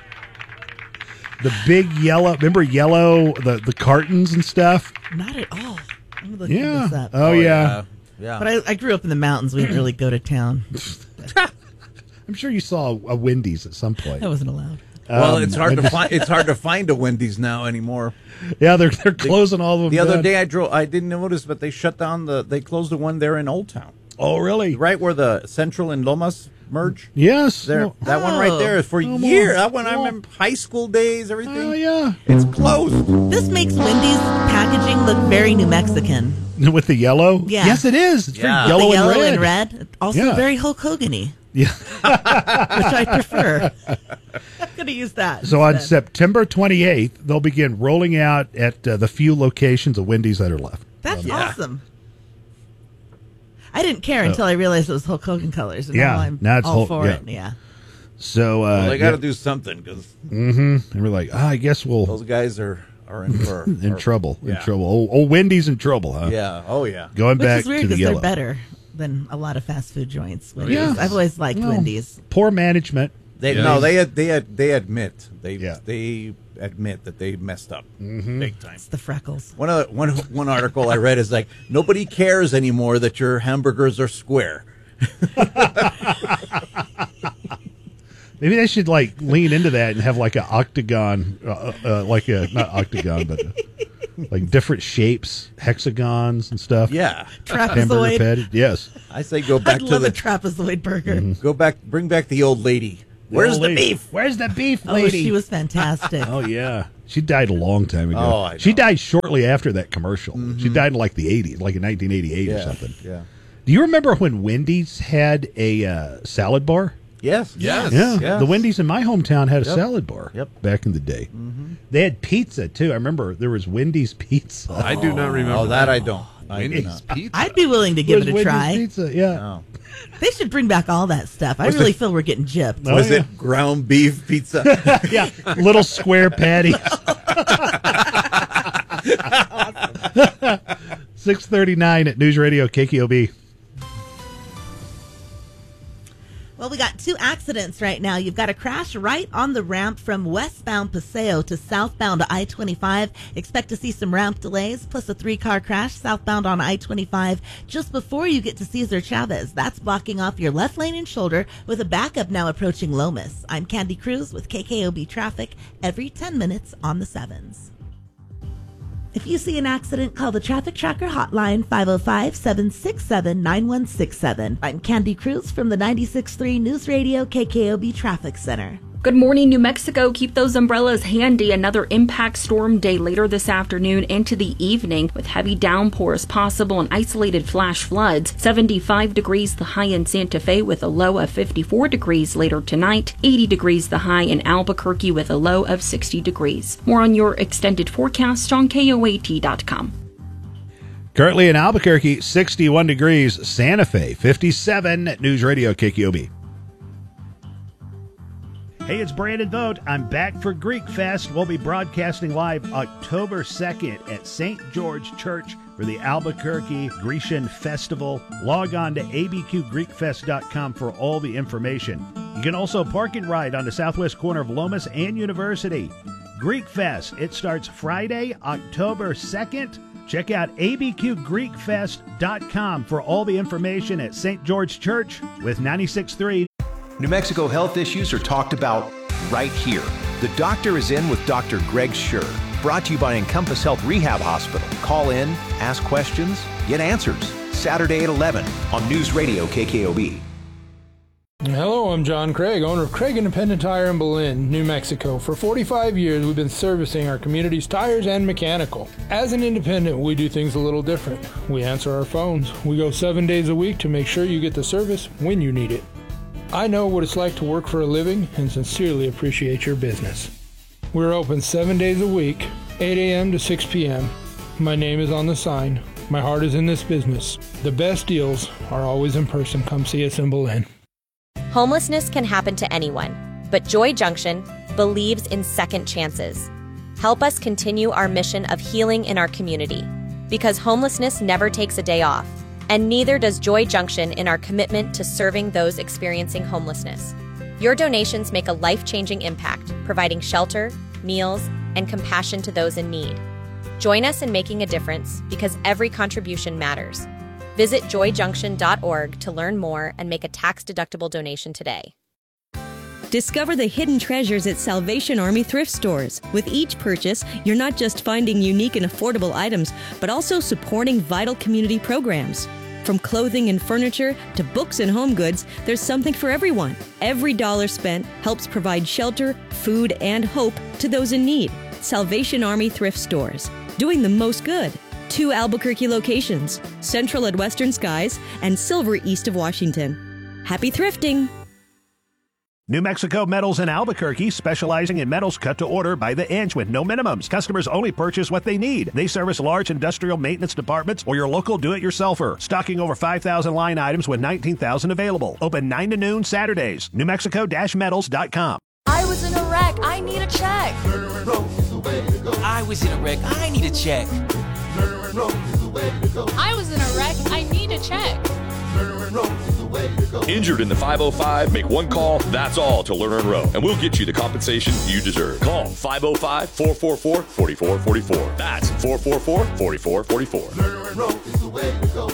[SPEAKER 3] big yellow, remember yellow, the cartons and stuff?
[SPEAKER 1] Not at all. I'm looking this up.
[SPEAKER 3] Oh, yeah.
[SPEAKER 1] But I grew up in the mountains. We didn't really go to town.
[SPEAKER 3] I'm sure you saw a Wendy's at some point.
[SPEAKER 1] I wasn't allowed.
[SPEAKER 8] Well, it's hard to find. It's hard to find a Wendy's now anymore.
[SPEAKER 3] Yeah, they're closing all of them.
[SPEAKER 8] The other day I drove. I didn't notice, but they shut down they closed the one there in Old Town.
[SPEAKER 3] Oh, really?
[SPEAKER 8] Right where the Central and Lomas merge.
[SPEAKER 3] Yes,
[SPEAKER 8] that one right there is for years. That one I remember high school days, everything.
[SPEAKER 3] Oh yeah,
[SPEAKER 8] it's closed.
[SPEAKER 1] This makes Wendy's packaging look very New Mexican.
[SPEAKER 3] With the yellow?
[SPEAKER 1] Yeah.
[SPEAKER 3] Yes, it is. It's very
[SPEAKER 1] yellow,
[SPEAKER 3] and red.
[SPEAKER 1] and red. Also very Hulk Hogan-y.
[SPEAKER 3] Yeah.
[SPEAKER 1] Which I prefer. I'm going to use that.
[SPEAKER 3] So
[SPEAKER 1] instead.
[SPEAKER 3] on September 28th, they'll begin rolling out at the few locations of Wendy's that are left.
[SPEAKER 1] That's awesome. I didn't care until I realized it was Hulk Hogan colors. And
[SPEAKER 3] now it's
[SPEAKER 1] all
[SPEAKER 3] Hulk,
[SPEAKER 1] for it. Yeah.
[SPEAKER 3] So
[SPEAKER 8] they got to do something because.
[SPEAKER 3] And we're like, I guess
[SPEAKER 8] those guys are in for
[SPEAKER 3] trouble. In trouble. Old Wendy's in trouble, huh?
[SPEAKER 8] Yeah. Oh yeah.
[SPEAKER 3] Going
[SPEAKER 1] Which
[SPEAKER 3] back
[SPEAKER 1] is weird
[SPEAKER 3] to the
[SPEAKER 1] because
[SPEAKER 3] yellow.
[SPEAKER 1] they're better than a lot of fast food joints. Wendy's.
[SPEAKER 3] Yeah.
[SPEAKER 1] I've always liked Wendy's.
[SPEAKER 3] Poor management.
[SPEAKER 8] They admit they admit that they messed up big time.
[SPEAKER 1] It's the freckles.
[SPEAKER 8] One article I read is like nobody cares anymore that your hamburgers are square.
[SPEAKER 3] Maybe they should lean into that and have like an octagon, not octagon, but like different shapes, hexagons and stuff.
[SPEAKER 8] Yeah.
[SPEAKER 3] Hamburger patty. Yes.
[SPEAKER 8] I say go back
[SPEAKER 1] I'd
[SPEAKER 8] to
[SPEAKER 1] love
[SPEAKER 8] the
[SPEAKER 1] a trapezoid burger.
[SPEAKER 8] Go back, bring back the old lady. Where's the beef?
[SPEAKER 3] Where's the beef,
[SPEAKER 1] Oh,
[SPEAKER 3] lady?
[SPEAKER 1] she was fantastic.
[SPEAKER 3] Oh, yeah. She died a long time ago.
[SPEAKER 8] Oh, I know.
[SPEAKER 3] She died shortly after that commercial. She died in like the 80s, like in 1988 or something.
[SPEAKER 8] Yeah.
[SPEAKER 3] Do you remember when Wendy's had a salad bar?
[SPEAKER 8] Yes.
[SPEAKER 9] Yes.
[SPEAKER 3] Yeah.
[SPEAKER 8] Yes.
[SPEAKER 3] The Wendy's in my hometown had a
[SPEAKER 8] Yep.
[SPEAKER 3] salad bar
[SPEAKER 8] Yep.
[SPEAKER 3] back in the day. They had pizza, too. I remember there was Wendy's pizza.
[SPEAKER 9] I do not remember.
[SPEAKER 8] Oh, that I don't. I do
[SPEAKER 9] Wendy's
[SPEAKER 8] not.
[SPEAKER 9] pizza.
[SPEAKER 1] I'd be willing to give it a
[SPEAKER 3] Wendy's
[SPEAKER 1] try.
[SPEAKER 3] pizza, yeah.
[SPEAKER 8] No.
[SPEAKER 1] They should bring back all that stuff. I
[SPEAKER 8] Was
[SPEAKER 1] really
[SPEAKER 8] it-
[SPEAKER 1] feel we're getting gypped.
[SPEAKER 3] Oh,
[SPEAKER 8] Was
[SPEAKER 3] yeah.
[SPEAKER 8] it ground beef pizza?
[SPEAKER 3] Yeah, little square patties. 6:39 at News Radio KKOB.
[SPEAKER 1] Well, we got 2 accidents right now. You've got a crash right on the ramp from westbound Paseo to southbound I-25. Expect to see some ramp delays, plus a 3-car crash southbound on I-25 just before you get to Cesar Chavez. That's blocking off your left lane and shoulder with a backup now approaching Lomas. I'm Candy Cruz with KKOB Traffic every 10 minutes on the 7s. If you see an accident, call the Traffic Tracker hotline, 505-767-9167. I'm Candy Cruz from the 96.3 News Radio KKOB Traffic Center.
[SPEAKER 2] Good morning, New Mexico. Keep those umbrellas handy. Another impact storm day later this afternoon into the evening with heavy downpours possible and isolated flash floods. 75 degrees the high in Santa Fe with a low of 54 degrees later tonight. 80 degrees the high in Albuquerque with a low of 60 degrees. More on your extended forecast on KOAT.com.
[SPEAKER 3] Currently in Albuquerque, 61 degrees. Santa Fe, 57 at News Radio KKOB. Hey, it's Brandon Vogt. I'm back for Greek Fest. We'll be broadcasting live October 2nd at St. George Church for the Albuquerque Grecian Festival. Log on to abqgreekfest.com for all the information. You can also park and ride on the southwest corner of Lomas and University. Greek Fest, it starts Friday, October 2nd. Check out abqgreekfest.com for all the information at St. George Church with 96.3.
[SPEAKER 5] New Mexico health issues are talked about right here. The Doctor is In with Dr. Greg Schur. Brought to you by Encompass Health Rehab Hospital. Call in, ask questions, get answers. Saturday at 11 on News Radio KKOB.
[SPEAKER 6] Hello, I'm John Craig, owner of Craig Independent Tire in Belen, New Mexico. For 45 years, we've been servicing our community's tires and mechanical. As an independent, we do things a little different. We answer our phones. We go 7 days a week to make sure you get the service when you need it. I know what it's like to work for a living and sincerely appreciate your business. We're open 7 days a week, 8 a.m. to 6 p.m. My name is on the sign. My heart is in this business. The best deals are always in person. Come see us in Belen.
[SPEAKER 16] Homelessness can happen to anyone, but Joy Junction believes in second chances. Help us continue our mission of healing in our community, because homelessness never takes a day off. And neither does Joy Junction in our commitment to serving those experiencing homelessness. Your donations make a life-changing impact, providing shelter, meals, and compassion to those in need. Join us in making a difference because every contribution matters. Visit joyjunction.org to learn more and make a tax-deductible donation today.
[SPEAKER 23] Discover the hidden treasures at Salvation Army thrift stores. With each purchase, you're not just finding unique and affordable items, but also supporting vital community programs. From clothing and furniture to books and home goods, there's something for everyone. Every dollar spent helps provide shelter, food, and hope to those in need. Salvation Army thrift stores, doing the most good. 2 Albuquerque locations, Central at Western Skies and Silver east of Washington. Happy thrifting!
[SPEAKER 24] New Mexico Metals in Albuquerque, specializing in metals cut to order by the inch with no minimums. Customers only purchase what they need. They service large industrial maintenance departments or your local do-it-yourselfer. Stocking over 5,000 line items with 19,000 available. Open 9 to noon Saturdays. NewMexico-metals.com.
[SPEAKER 25] I was in a wreck. I need a check.
[SPEAKER 26] I was in a wreck. I need a check.
[SPEAKER 25] I was in a wreck. I need a check.
[SPEAKER 27] Injured in the 505? Make one call, that's all, to Lerner and Rowe, and we'll get you the compensation you deserve. Call 505-444-4444. That's 444-4444.
[SPEAKER 28] Lerner and Rowe is the way to go.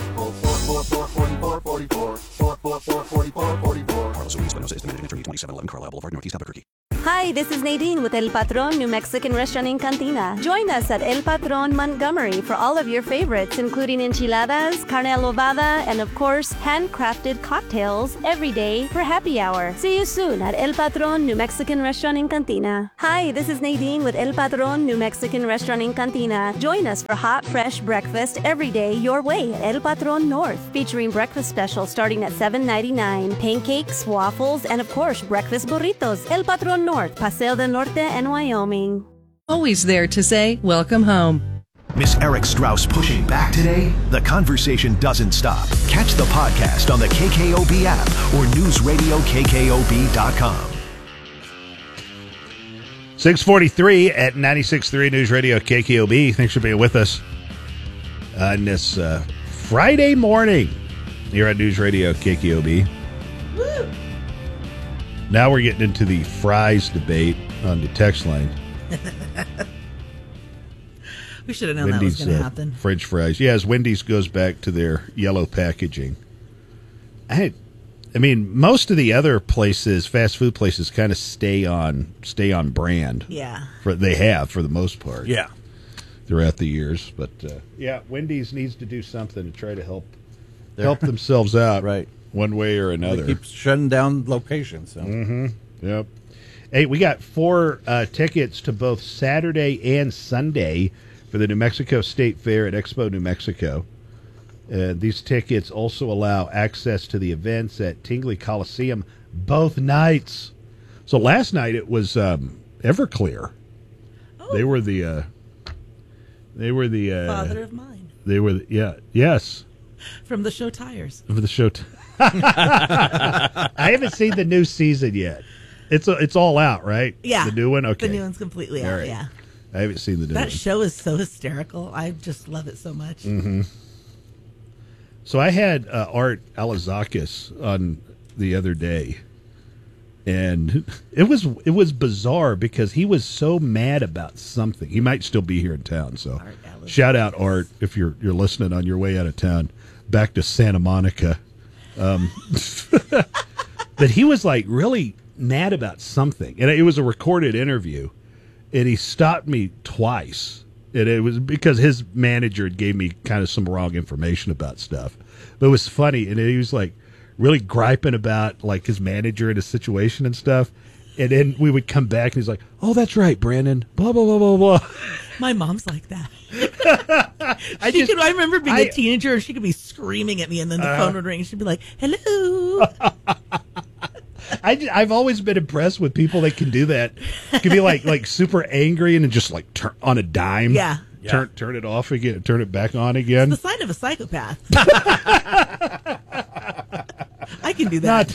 [SPEAKER 28] 444-4444. 444-4444.
[SPEAKER 29] Carlos Solis, Espinosa, estimated attorney, 2711 Carlisle Boulevard, Northeast Albuquerque.
[SPEAKER 7] Hi, this is Nadine with El Patron New Mexican Restaurant in Cantina. Join us at El Patron Montgomery for all of your favorites, including enchiladas, carne adobada, and of course, handcrafted cocktails every day for happy hour. See you soon at El Patron New Mexican Restaurant in Cantina. Hi, this is Nadine with El Patron New Mexican Restaurant in Cantina. Join us for hot, fresh breakfast every day your way at El Patron North, featuring breakfast specials starting at $7.99, pancakes, waffles, and of course, breakfast burritos. El Patron North, Paseo del Norte and Wyoming.
[SPEAKER 10] Always there to say, welcome home.
[SPEAKER 4] Miss Eric Strauss pushing back today? The conversation doesn't stop. Catch the podcast on the KKOB app or newsradiokkob.com.
[SPEAKER 3] 6:43 at 96.3 News Radio KKOB. Thanks for being with us on this Friday morning here on News Radio KKOB.
[SPEAKER 1] Woo!
[SPEAKER 3] Now we're getting into the fries debate on the text line.
[SPEAKER 1] We should have known Wendy's, that was going to happen.
[SPEAKER 3] French fries. Yeah, as Wendy's goes back to their yellow packaging. I mean, most of the other places, fast food places, kind of stay on brand.
[SPEAKER 1] Yeah.
[SPEAKER 3] They have, for the most part.
[SPEAKER 8] Yeah.
[SPEAKER 3] Throughout the years. But, yeah, Wendy's needs to do something to try to help themselves out.
[SPEAKER 8] Right.
[SPEAKER 3] One way or another.
[SPEAKER 8] They keep shutting down locations. So.
[SPEAKER 3] Mm-hmm. Yep. Hey, we got 4 tickets to both Saturday and Sunday for the New Mexico State Fair at Expo New Mexico. These tickets also allow access to the events at Tingley Coliseum both nights. So last night it was Everclear.
[SPEAKER 1] Oh.
[SPEAKER 3] They were the
[SPEAKER 1] father of mine.
[SPEAKER 3] They were yes.
[SPEAKER 1] From the show Tires.
[SPEAKER 3] For the show. I haven't seen the new season yet. It's all out, right?
[SPEAKER 1] Yeah.
[SPEAKER 3] The new one? Okay.
[SPEAKER 1] The new one's completely out,
[SPEAKER 3] right.
[SPEAKER 1] yeah.
[SPEAKER 3] I haven't seen the new one.
[SPEAKER 1] That show is so hysterical. I just love it so much.
[SPEAKER 3] Mm-hmm. So I had Art Alazakis on the other day, and it was bizarre because he was so mad about something. He might still be here in town, so shout out Art if you're listening on your way out of town back to Santa Monica. But he was like really mad about something, and it was a recorded interview, and he stopped me twice, and it was because his manager gave me kind of some wrong information about stuff. But it was funny, and he was like really griping about like his manager and his situation and stuff, and then we would come back and he's like, "Oh, that's right, Brandon, blah blah blah blah blah."
[SPEAKER 1] My mom's like that. I remember being a teenager and she could be screaming at me, and then the phone would ring and she'd be like, "Hello."
[SPEAKER 3] I've always been impressed with people that can do that. Can be like super angry and then just like turn on a dime.
[SPEAKER 1] Yeah.
[SPEAKER 3] Turn it off again. Turn it back on again.
[SPEAKER 1] It's the sign of a psychopath. I can do that.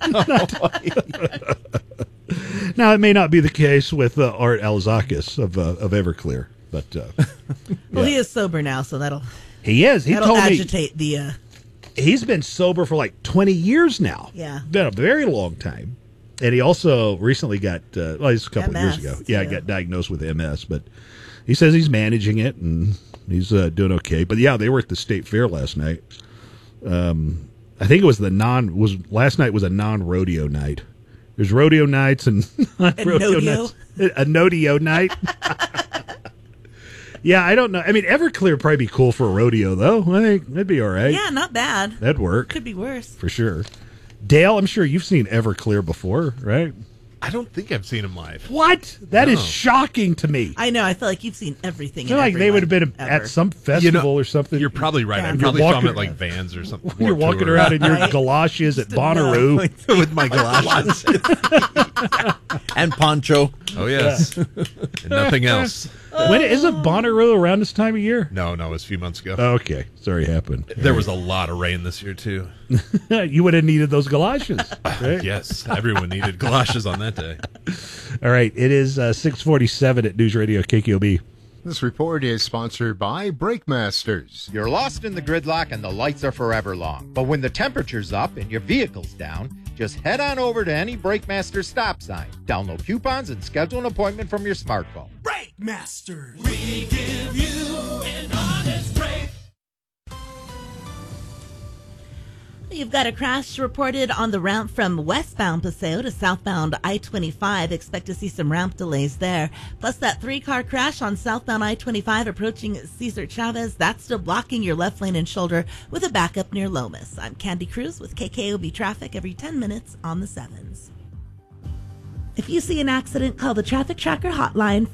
[SPEAKER 3] Now it may not be the case with Art Alazakis of Everclear, but
[SPEAKER 1] well, he is sober now, so that'll
[SPEAKER 3] he told
[SPEAKER 1] agitate
[SPEAKER 3] me,
[SPEAKER 1] the.
[SPEAKER 3] He's been sober for like 20 years now.
[SPEAKER 1] Yeah.
[SPEAKER 3] Been a very long time. And he also recently got, it's a couple of years ago. Yeah,
[SPEAKER 1] too.
[SPEAKER 3] got diagnosed with MS. But he says he's managing it and he's doing okay. But yeah, they were at the state fair last night. I think it was last night was a non-rodeo night. There's rodeo nights and non-rodeo nights. A nodeo night. Yeah, I don't know. I mean, Everclear would probably be cool for a rodeo, though. I think that'd be all right.
[SPEAKER 1] Yeah, not bad.
[SPEAKER 3] That'd work.
[SPEAKER 1] Could be worse.
[SPEAKER 3] For sure. Dale, I'm sure you've seen Everclear before, right?
[SPEAKER 9] I don't think I've seen him live.
[SPEAKER 3] What? That is shocking to me.
[SPEAKER 1] I know. I feel like you've seen everything.
[SPEAKER 3] I feel like they would have been at some festival or something.
[SPEAKER 9] You're probably right. I probably saw him at like Vans or something.
[SPEAKER 3] You're walking around in your galoshes at Bonnaroo.
[SPEAKER 8] With my galoshes. And poncho.
[SPEAKER 9] Oh, yes. And nothing else.
[SPEAKER 3] When isn't Bonnaroo around this time of year?
[SPEAKER 9] No, it was a few months ago.
[SPEAKER 3] Oh, okay. Sorry, happened.
[SPEAKER 9] There was a lot of rain this year, too.
[SPEAKER 3] You would have needed those galoshes. Right?
[SPEAKER 9] Yes, everyone needed galoshes on that day.
[SPEAKER 3] All right, it is 6:47 at News Radio KKOB.
[SPEAKER 11] This report is sponsored by Brakemasters.
[SPEAKER 12] You're lost in the gridlock and the lights are forever long. But when the temperature's up and your vehicle's down, just head on over to any Brakemasters stop sign. Download coupons and schedule an appointment from your smartphone.
[SPEAKER 13] Brakemasters. We give you an honest break.
[SPEAKER 1] You've got a crash reported on the ramp from westbound Paseo to southbound I-25. Expect to see some ramp delays there. Plus that 3-car crash on southbound I-25 approaching Cesar Chavez. That's still blocking your left lane and shoulder with a backup near Lomas. I'm Candy Cruz with KKOB Traffic every 10 minutes on the 7s. If you see an accident, call the Traffic Tracker hotline,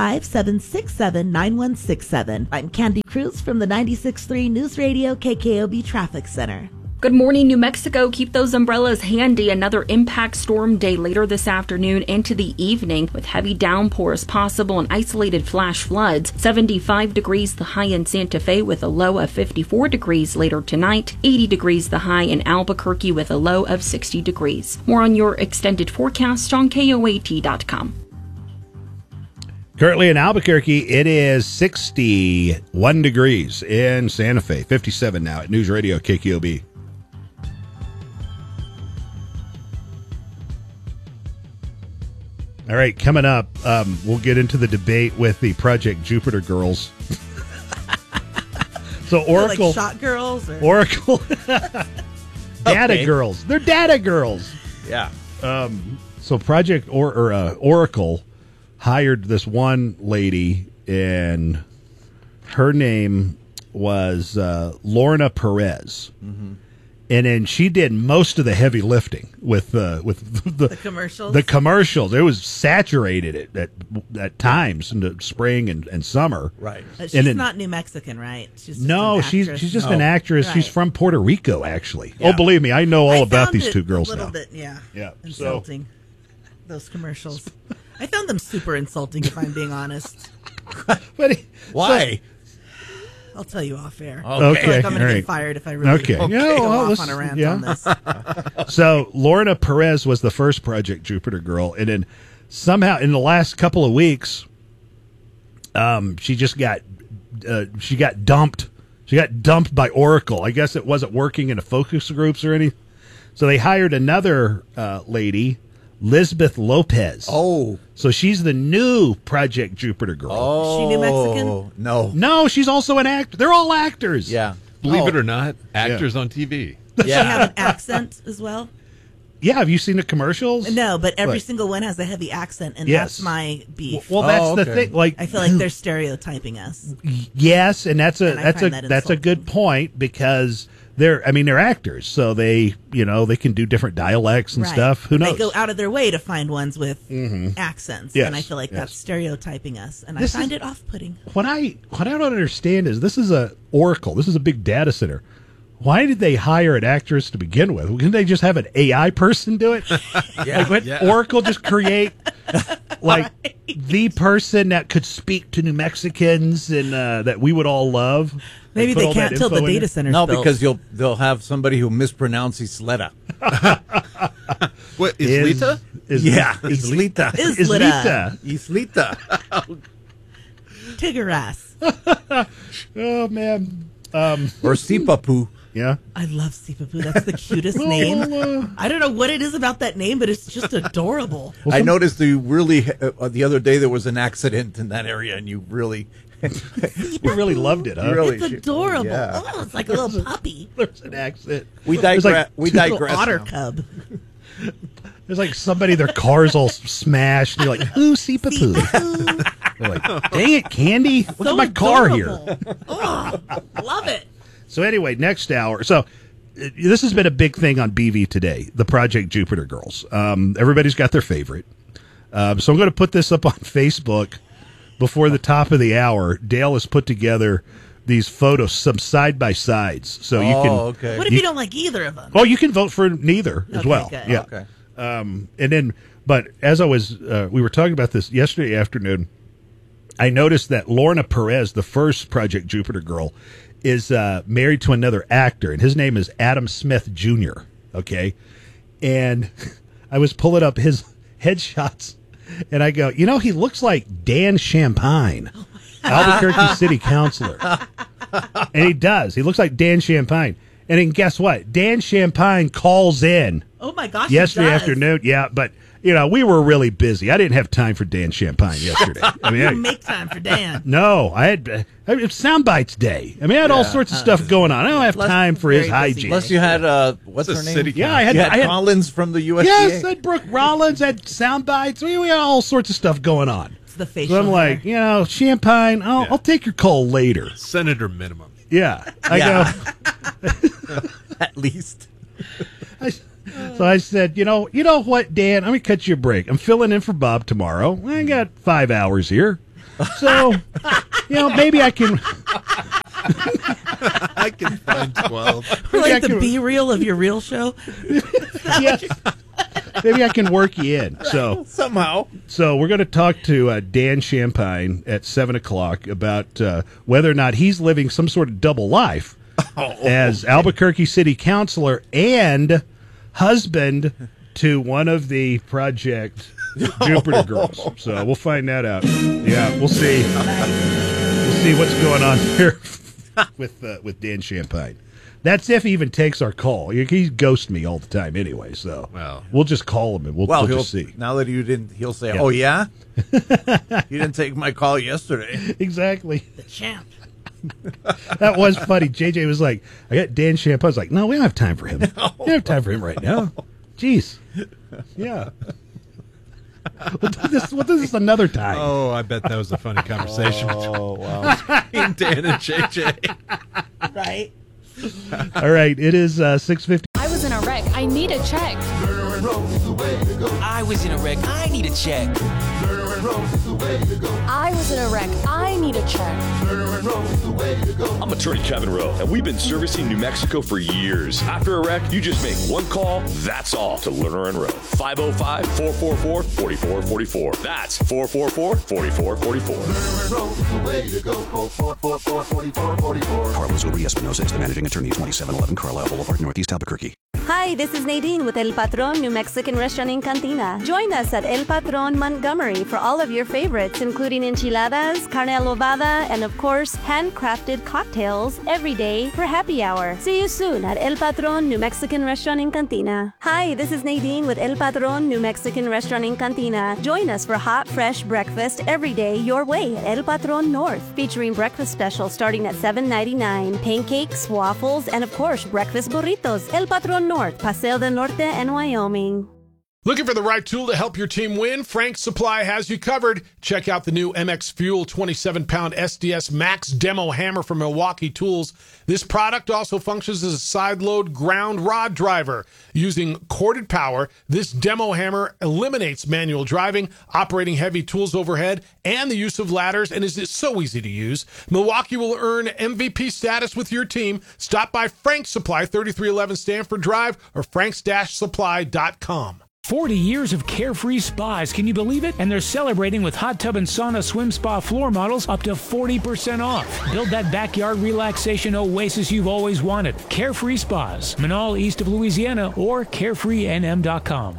[SPEAKER 1] 505-767-9167. I'm Candy Cruz from the 96.3 News Radio KKOB Traffic Center.
[SPEAKER 2] Good morning, New Mexico. Keep those umbrellas handy. Another impact storm day later this afternoon into the evening with heavy downpours possible and isolated flash floods. 75 degrees the high in Santa Fe with a low of 54 degrees later tonight. 80 degrees the high in Albuquerque with a low of 60 degrees. More on your extended forecast on KOAT.com.
[SPEAKER 3] Currently in Albuquerque, it is 61 degrees. In Santa Fe, 57 now at News Radio KKOB. All right, coming up, we'll get into the debate with the Project Jupiter girls. So Oracle,
[SPEAKER 1] like shot girls, or?
[SPEAKER 3] Oracle, data
[SPEAKER 8] Okay.
[SPEAKER 3] girls. They're data girls.
[SPEAKER 8] Yeah.
[SPEAKER 3] So Project Oracle hired this one lady, and her name was Lorna Perez. Mm-hmm. And then she did most of the heavy lifting with the
[SPEAKER 1] commercials.
[SPEAKER 3] The commercials. It was saturated at times in the spring and summer.
[SPEAKER 8] Right.
[SPEAKER 1] She's
[SPEAKER 3] And then-
[SPEAKER 1] not New Mexican, right? She's just
[SPEAKER 3] No,
[SPEAKER 1] an
[SPEAKER 3] she's
[SPEAKER 1] actress.
[SPEAKER 3] just an actress.
[SPEAKER 1] Right.
[SPEAKER 3] She's from Puerto Rico, actually.
[SPEAKER 8] Yeah.
[SPEAKER 3] Oh, believe me, I know all
[SPEAKER 1] I
[SPEAKER 3] about
[SPEAKER 1] found
[SPEAKER 3] these
[SPEAKER 1] it
[SPEAKER 3] two girls
[SPEAKER 1] a little
[SPEAKER 3] now.
[SPEAKER 1] bit, yeah.
[SPEAKER 3] Yeah.
[SPEAKER 1] Insulting. Those commercials. I found them super insulting, if I'm being honest.
[SPEAKER 3] But
[SPEAKER 8] Why?
[SPEAKER 1] I'll tell you off air.
[SPEAKER 3] Okay,
[SPEAKER 1] I feel like I'm going to
[SPEAKER 3] all right.
[SPEAKER 1] get fired if I really
[SPEAKER 3] Okay.
[SPEAKER 1] go
[SPEAKER 3] Yeah, well,
[SPEAKER 1] off on a rant on this.
[SPEAKER 3] So Lorna Perez was the first Project Jupiter girl, and then somehow in the last couple of weeks, she just got dumped. She got dumped by Oracle. I guess it wasn't working in the focus groups or anything. So they hired another lady, Lisbeth Lopez.
[SPEAKER 8] Oh.
[SPEAKER 3] So she's the new Project Jupiter girl.
[SPEAKER 8] Oh.
[SPEAKER 1] Is she New Mexican?
[SPEAKER 8] No.
[SPEAKER 3] No, she's also an actor. They're all actors.
[SPEAKER 8] Yeah.
[SPEAKER 9] Believe
[SPEAKER 8] Oh.
[SPEAKER 9] it or not, actors on TV.
[SPEAKER 1] Does she have an accent as well?
[SPEAKER 3] Yeah, have you seen the commercials?
[SPEAKER 1] No, but every
[SPEAKER 3] What?
[SPEAKER 1] single one has a heavy accent, and
[SPEAKER 3] Yes.
[SPEAKER 1] that's my beef.
[SPEAKER 3] Well, that's the thing. Like,
[SPEAKER 1] I feel like they're stereotyping us.
[SPEAKER 3] yes, and that's
[SPEAKER 1] And I find that
[SPEAKER 3] a good point because they're actors, so they can do different dialects and
[SPEAKER 1] Right.
[SPEAKER 3] stuff. Who knows?
[SPEAKER 1] They go out of their way to find ones with accents,
[SPEAKER 3] Yes,
[SPEAKER 1] and I feel like
[SPEAKER 3] yes.
[SPEAKER 1] that's stereotyping us, and
[SPEAKER 3] This
[SPEAKER 1] I find
[SPEAKER 3] is-
[SPEAKER 1] it off-putting.
[SPEAKER 3] What I don't understand is this is a Oracle. This is a big data center. Why did they hire an actress to begin with? Couldn't they just have an AI person do it?
[SPEAKER 8] Yeah.
[SPEAKER 3] Like, Oracle just create like the person that could speak to New Mexicans and that we would all love.
[SPEAKER 1] Maybe
[SPEAKER 3] Put
[SPEAKER 1] they
[SPEAKER 3] all
[SPEAKER 1] can't
[SPEAKER 3] that
[SPEAKER 1] till the
[SPEAKER 3] info in
[SPEAKER 1] data
[SPEAKER 3] there?
[SPEAKER 1] center's
[SPEAKER 8] No,
[SPEAKER 1] built.
[SPEAKER 8] because they'll have somebody who mispronounces Isleta.
[SPEAKER 9] What, Islita?
[SPEAKER 8] Yeah, Islita.
[SPEAKER 1] Islita.
[SPEAKER 8] Islita.
[SPEAKER 1] Tigerass.
[SPEAKER 3] Oh man.
[SPEAKER 8] Or Sipapu.
[SPEAKER 3] Yeah.
[SPEAKER 1] I love Sipapu. That's the cutest name. I don't know what it is about that name, but it's just adorable.
[SPEAKER 8] I noticed you really, the other day there was an accident in that area and you really...
[SPEAKER 3] You really loved it, huh?
[SPEAKER 8] Really
[SPEAKER 1] It's adorable.
[SPEAKER 8] Yeah.
[SPEAKER 1] Oh, it's like a little puppy.
[SPEAKER 3] There's an accent.
[SPEAKER 8] We
[SPEAKER 3] There's
[SPEAKER 8] digress.
[SPEAKER 3] like
[SPEAKER 8] we
[SPEAKER 3] two little
[SPEAKER 8] digress.
[SPEAKER 1] Otter
[SPEAKER 8] now.
[SPEAKER 1] cub.
[SPEAKER 3] There's like somebody, their car's all smashed. And you're like, ooh, Sipapu. They're like, dang it, Candy. Look
[SPEAKER 1] So
[SPEAKER 3] at my car here.
[SPEAKER 1] adorable. Oh, love it.
[SPEAKER 3] So anyway, next hour. So this has been a big thing on BV today, the Project Jupiter girls. Everybody's got their favorite. So I'm going to put this up on Facebook before the top of the hour. Dale has put together these photos, some side-by-sides. So you can...
[SPEAKER 8] okay.
[SPEAKER 1] What if you don't like either of them?
[SPEAKER 3] Oh, you can vote for neither as
[SPEAKER 1] Okay,
[SPEAKER 3] well.
[SPEAKER 1] good.
[SPEAKER 3] Yeah.
[SPEAKER 8] Okay.
[SPEAKER 3] And then, but as I was, we were talking about this yesterday afternoon, I noticed that Lorna Perez, the first Project Jupiter girl, is married to another actor, and his name is Adam Smith Jr., okay? And I was pulling up his headshots, and I go, he looks like Dan Champagne, Albuquerque City Councilor. And he does. He looks like Dan Champagne. And then guess what? Dan Champagne calls in
[SPEAKER 1] Oh my gosh!
[SPEAKER 3] yesterday
[SPEAKER 1] it does.
[SPEAKER 3] afternoon. Yeah, but we were really busy. I didn't have time for Dan Champagne yesterday. I mean,
[SPEAKER 1] you make time for Dan.
[SPEAKER 3] No, it was Sound Bites Day. I mean, I had all sorts of stuff going on. I don't have time for his hygiene.
[SPEAKER 8] Plus, you had what's her name?
[SPEAKER 3] Yeah, I had
[SPEAKER 8] Rollins from the USDA.
[SPEAKER 3] Yes, I had Brooke Rollins, I had Sound Bites. We had all sorts of stuff going on.
[SPEAKER 1] It's the facial.
[SPEAKER 3] So I'm like, Champagne. I'll take your call later.
[SPEAKER 9] Senator minimum.
[SPEAKER 3] Yeah, I go
[SPEAKER 8] at least.
[SPEAKER 3] So I said, you know what, Dan? I'm going to cut you a break. I'm filling in for Bob tomorrow. I got 5 hours here. So, maybe I can...
[SPEAKER 9] I can find 12.
[SPEAKER 1] Like the B-reel of your real show?
[SPEAKER 3] Yes. Maybe I can work you in. So
[SPEAKER 8] somehow.
[SPEAKER 3] So we're going to talk to Dan Champagne at 7 o'clock about whether or not he's living some sort of double life as Albuquerque City Councilor and husband to one of the Project Jupiter girls. So we'll find that out. Yeah, we'll see. We'll see what's going on here with Dan Champagne. That's if he even takes our call. He ghosts me all the time anyway, so we'll just call him and we'll just see.
[SPEAKER 8] Now that you didn't, he'll say, "Oh yeah, you didn't take my call yesterday."
[SPEAKER 3] Exactly.
[SPEAKER 1] The champ.
[SPEAKER 3] That was funny. JJ was like, I got Dan Champagne. I was like, no, we don't have time for him. We don't have time for him right now. Jeez. Yeah. We'll do this another time.
[SPEAKER 9] Oh, I bet that was a funny conversation between Dan and JJ.
[SPEAKER 1] Right.
[SPEAKER 3] All right. It is 6:50.
[SPEAKER 25] I was in a wreck. I need a check.
[SPEAKER 26] I was in a wreck. I need a check.
[SPEAKER 25] I was in a wreck. I need a check.
[SPEAKER 27] I'm attorney Kevin Rowe, and we've been servicing New Mexico for years. After a wreck, you just make one call, that's all, to Lerner and Rowe. 505-444-4444. That's 444-4444.
[SPEAKER 14] Carlos Uri Espinosa is the managing attorney, 2711 Carlisle Boulevard, Northeast Albuquerque.
[SPEAKER 7] Hi, this is Nadine with El Patron New Mexican Restaurant in Cantina. Join us at El Patron Montgomery for all of your favorites, including enchiladas, carne adobada, and of course, handcrafted cocktails every day for happy hour. See you soon at El Patron New Mexican Restaurant in Cantina. Hi, this is Nadine with El Patron New Mexican Restaurant in Cantina. Join us for hot, fresh breakfast every day your way at El Patron North, featuring breakfast specials starting at $7.99, pancakes, waffles, and of course, breakfast burritos. El Patron North, Paseo del Norte, and Wyoming.
[SPEAKER 15] Looking for the right tool to help your team win? Frank's Supply has you covered. Check out the new MX Fuel 27-pound SDS Max Demo Hammer from Milwaukee Tools. This product also functions as a side-load ground rod driver. Using corded power, this demo hammer eliminates manual driving, operating heavy tools overhead, and the use of ladders, and is so easy to use. Milwaukee will earn MVP status with your team. Stop by Frank's Supply, 3311 Stanford Drive, or franks-supply.com.
[SPEAKER 17] 40 years of carefree spas. Can you believe it? And they're celebrating with hot tub and sauna swim spa floor models up to 40% off. Build that backyard relaxation oasis you've always wanted. Carefree Spas, Manal, east of Louisiana, or carefreenm.com.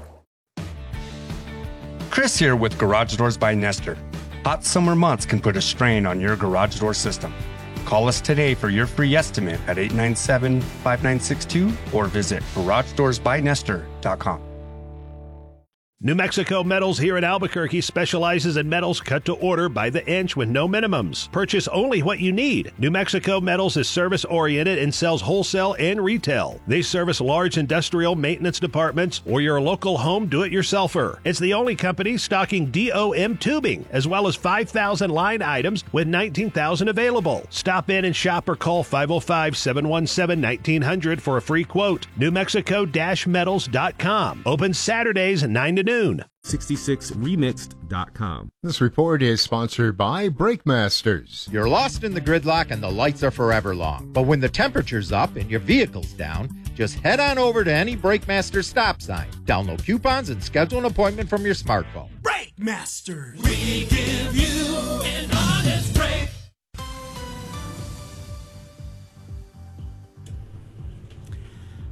[SPEAKER 18] Chris here with Garage Doors by Nestor. Hot summer months can put a strain on your garage door system. Call us today for your free estimate at 897-5962 or visit GarageDoorsByNestor.com.
[SPEAKER 24] New Mexico Metals here in Albuquerque specializes in metals cut to order by the inch with no minimums. Purchase only what you need. New Mexico Metals is service-oriented and sells wholesale and retail. They service large industrial maintenance departments or your local home do-it-yourselfer. It's the only company stocking DOM tubing, as well as 5,000 line items with 19,000 available. Stop in and shop or call 505-717-1900 for a free quote. NewMexico-Metals.com. Open Saturdays 9 to noon.
[SPEAKER 11] 66remixed.com. This report is sponsored by Brakemasters.
[SPEAKER 12] You're lost in the gridlock and the lights are forever long. But when the temperature's up and your vehicle's down, just head on over to any Brakemaster stop sign. Download coupons and schedule an appointment from your smartphone.
[SPEAKER 13] Brakemasters. We give you an honest break.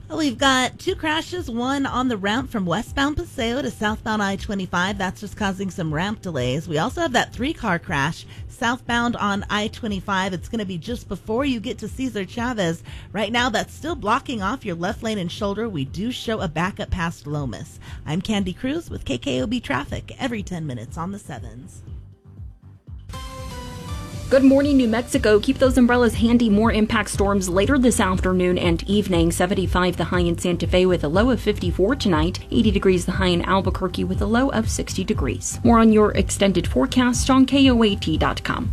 [SPEAKER 1] Well, we've got 2 crashes, one on the ramp from westbound Paseo to southbound I-25. That's just causing some ramp delays. We also have that 3-car crash southbound on I-25. It's going to be just before you get to Cesar Chavez. Right now, that's still blocking off your left lane and shoulder. We do show a backup past Lomas. I'm Candy Cruz with KKOB Traffic every 10 minutes on the 7s.
[SPEAKER 2] Good morning, New Mexico. Keep those umbrellas handy. More impact storms later this afternoon and evening. 75 the high in Santa Fe with a low of 54 tonight. 80 degrees the high in Albuquerque with a low of 60 degrees. More on your extended forecast on KOAT.com.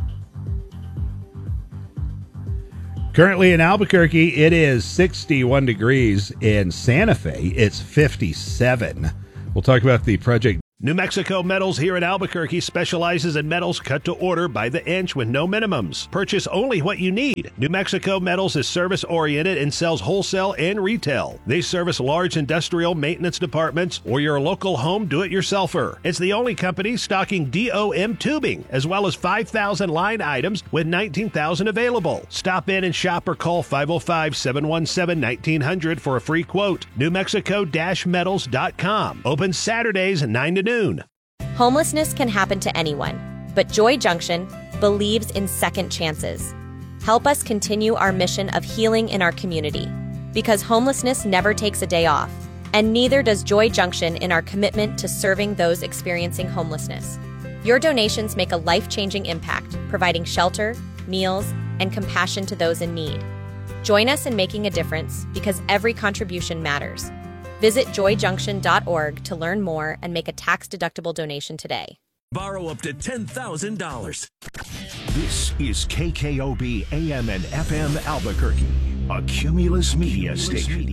[SPEAKER 3] Currently in Albuquerque, it is 61 degrees. In Santa Fe, it's 57. We'll talk about the project.
[SPEAKER 24] New Mexico Metals here in Albuquerque specializes in metals cut to order by the inch with no minimums. Purchase only what you need. New Mexico Metals is service-oriented and sells wholesale and retail. They service large industrial maintenance departments or your local home do-it-yourselfer. It's the only company stocking DOM tubing, as well as 5,000 line items with 19,000 available. Stop in and shop or call 505-717-1900 for a free quote. NewMexico-Metals.com. Open Saturdays 9 to noon.
[SPEAKER 5] Homelessness can happen to anyone, but Joy Junction believes in second chances. Help us continue our mission of healing in our community, because homelessness never takes a day off, and neither does Joy Junction in our commitment to serving those experiencing homelessness. Your donations make a life-changing impact, providing shelter, meals, and compassion to those in need. Join us in making a difference, because every contribution matters. Visit joyjunction.org to learn more and make a tax-deductible donation today.
[SPEAKER 4] Borrow up to $10,000. This is KKOB AM and FM Albuquerque, a Cumulus Media Station.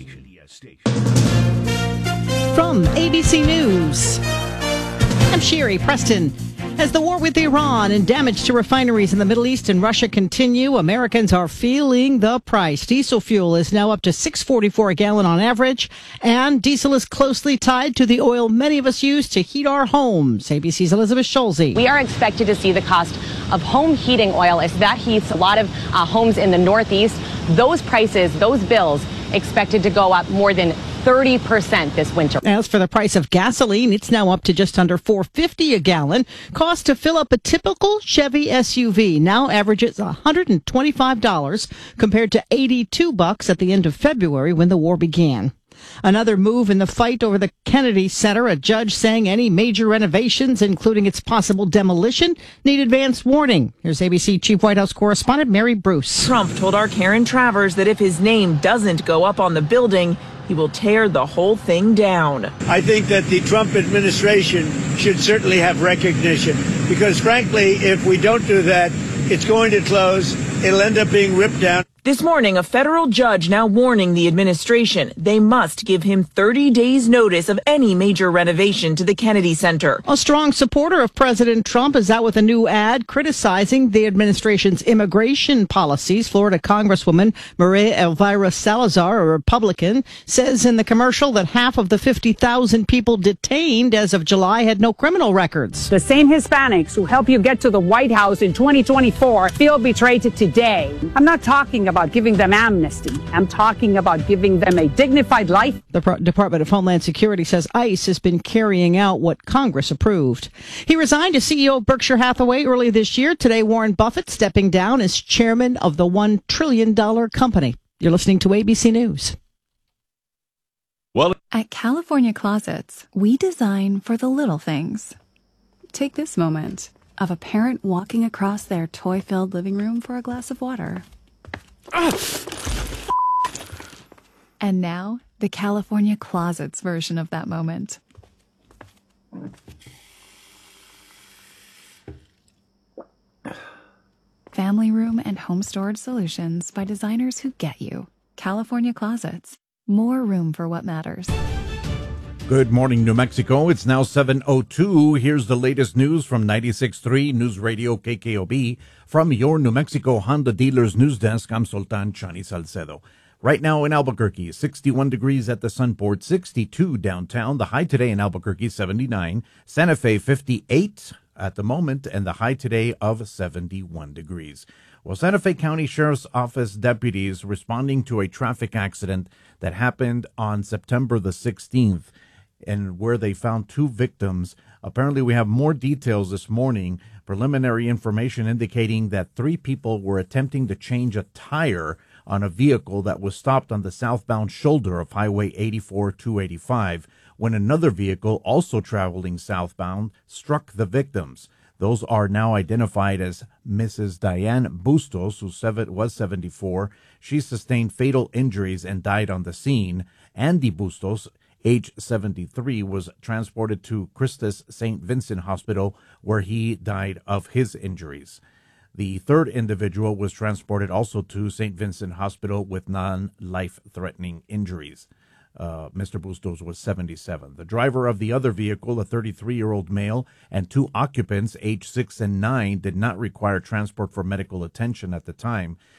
[SPEAKER 6] From ABC News, I'm Sherry Preston. As the war with Iran and damage to refineries in the Middle East and Russia continue, Americans are feeling the price. Diesel fuel is now up to $6.44 a gallon on average, and diesel is closely tied to the oil many of us use to heat our homes. ABC's Elizabeth Schulze.
[SPEAKER 16] We are expected to see the cost of home heating oil as that heats a lot of homes in the Northeast. Those prices, those bills, expected to go up more than 30% this winter.
[SPEAKER 6] As for the price of gasoline, it's now up to just under $4.50 a gallon. Cost to fill up a typical Chevy SUV now averages $125 compared to $82 at the end of February when the war began. Another move in the fight over the Kennedy Center, a judge saying any major renovations, including its possible demolition, need advance warning. Here's ABC Chief White House correspondent Mary Bruce.
[SPEAKER 19] Trump told our Karen Travers that if his name doesn't go up on the building, he will tear the whole thing down.
[SPEAKER 20] I think that the Trump administration should certainly have recognition because, frankly, if we don't do that, it's going to close. It'll end up being ripped down.
[SPEAKER 19] This morning, a federal judge now warning the administration they must give him 30 days notice of any major renovation to the Kennedy Center.
[SPEAKER 6] A strong supporter of President Trump is out with a new ad criticizing the administration's immigration policies. Florida Congresswoman Maria Elvira Salazar, a Republican, says in the commercial that half of the 50,000 people detained as of July had no criminal records.
[SPEAKER 21] The same Hispanics who help you get to the White House in 2024 feel betrayed today. I'm not talking about giving them amnesty. I'm talking about giving them a dignified life.
[SPEAKER 6] The Department of Homeland Security says ICE has been carrying out what Congress approved. He resigned as CEO of Berkshire Hathaway early this year. Today, Warren Buffett stepping down as chairman of the $1 trillion company. You're listening to ABC News.
[SPEAKER 22] Well, at California Closets, we design for the little things. Take this moment of a parent walking across their toy-filled living room for a glass of water. And now, the California Closets version of that moment. Family room and home storage solutions by designers who get you. California Closets. More room for what matters.
[SPEAKER 8] Good morning, New Mexico. It's now 7:02. Here's the latest news from 96.3 News Radio KKOB. From your New Mexico Honda Dealers News Desk, I'm Sultan Chani Salcedo. Right now in Albuquerque, 61 degrees at the Sunport, 62 downtown. The high today in Albuquerque, 79. Santa Fe, 58 at the moment, and the high today of 71 degrees. Well, Santa Fe County Sheriff's Office deputies responding to a traffic accident that happened on September the 16th and where they found 2 victims. Apparently, we have more details this morning. Preliminary information indicating that 3 people were attempting to change a tire on a vehicle that was stopped on the southbound shoulder of Highway 84-285 when another vehicle, also traveling southbound, struck the victims. Those are now identified as Mrs. Diane Bustos, who was 74. She sustained fatal injuries and died on the scene. Andy Bustos, age 73, was transported to Christus St. Vincent Hospital, where he died of his injuries. The third individual was transported also to St. Vincent Hospital with non-life-threatening injuries. Mr. Bustos was 77. The driver of the other vehicle, a 33-year-old male, and 2 occupants, aged 6 and 9, did not require transport for medical attention at the time.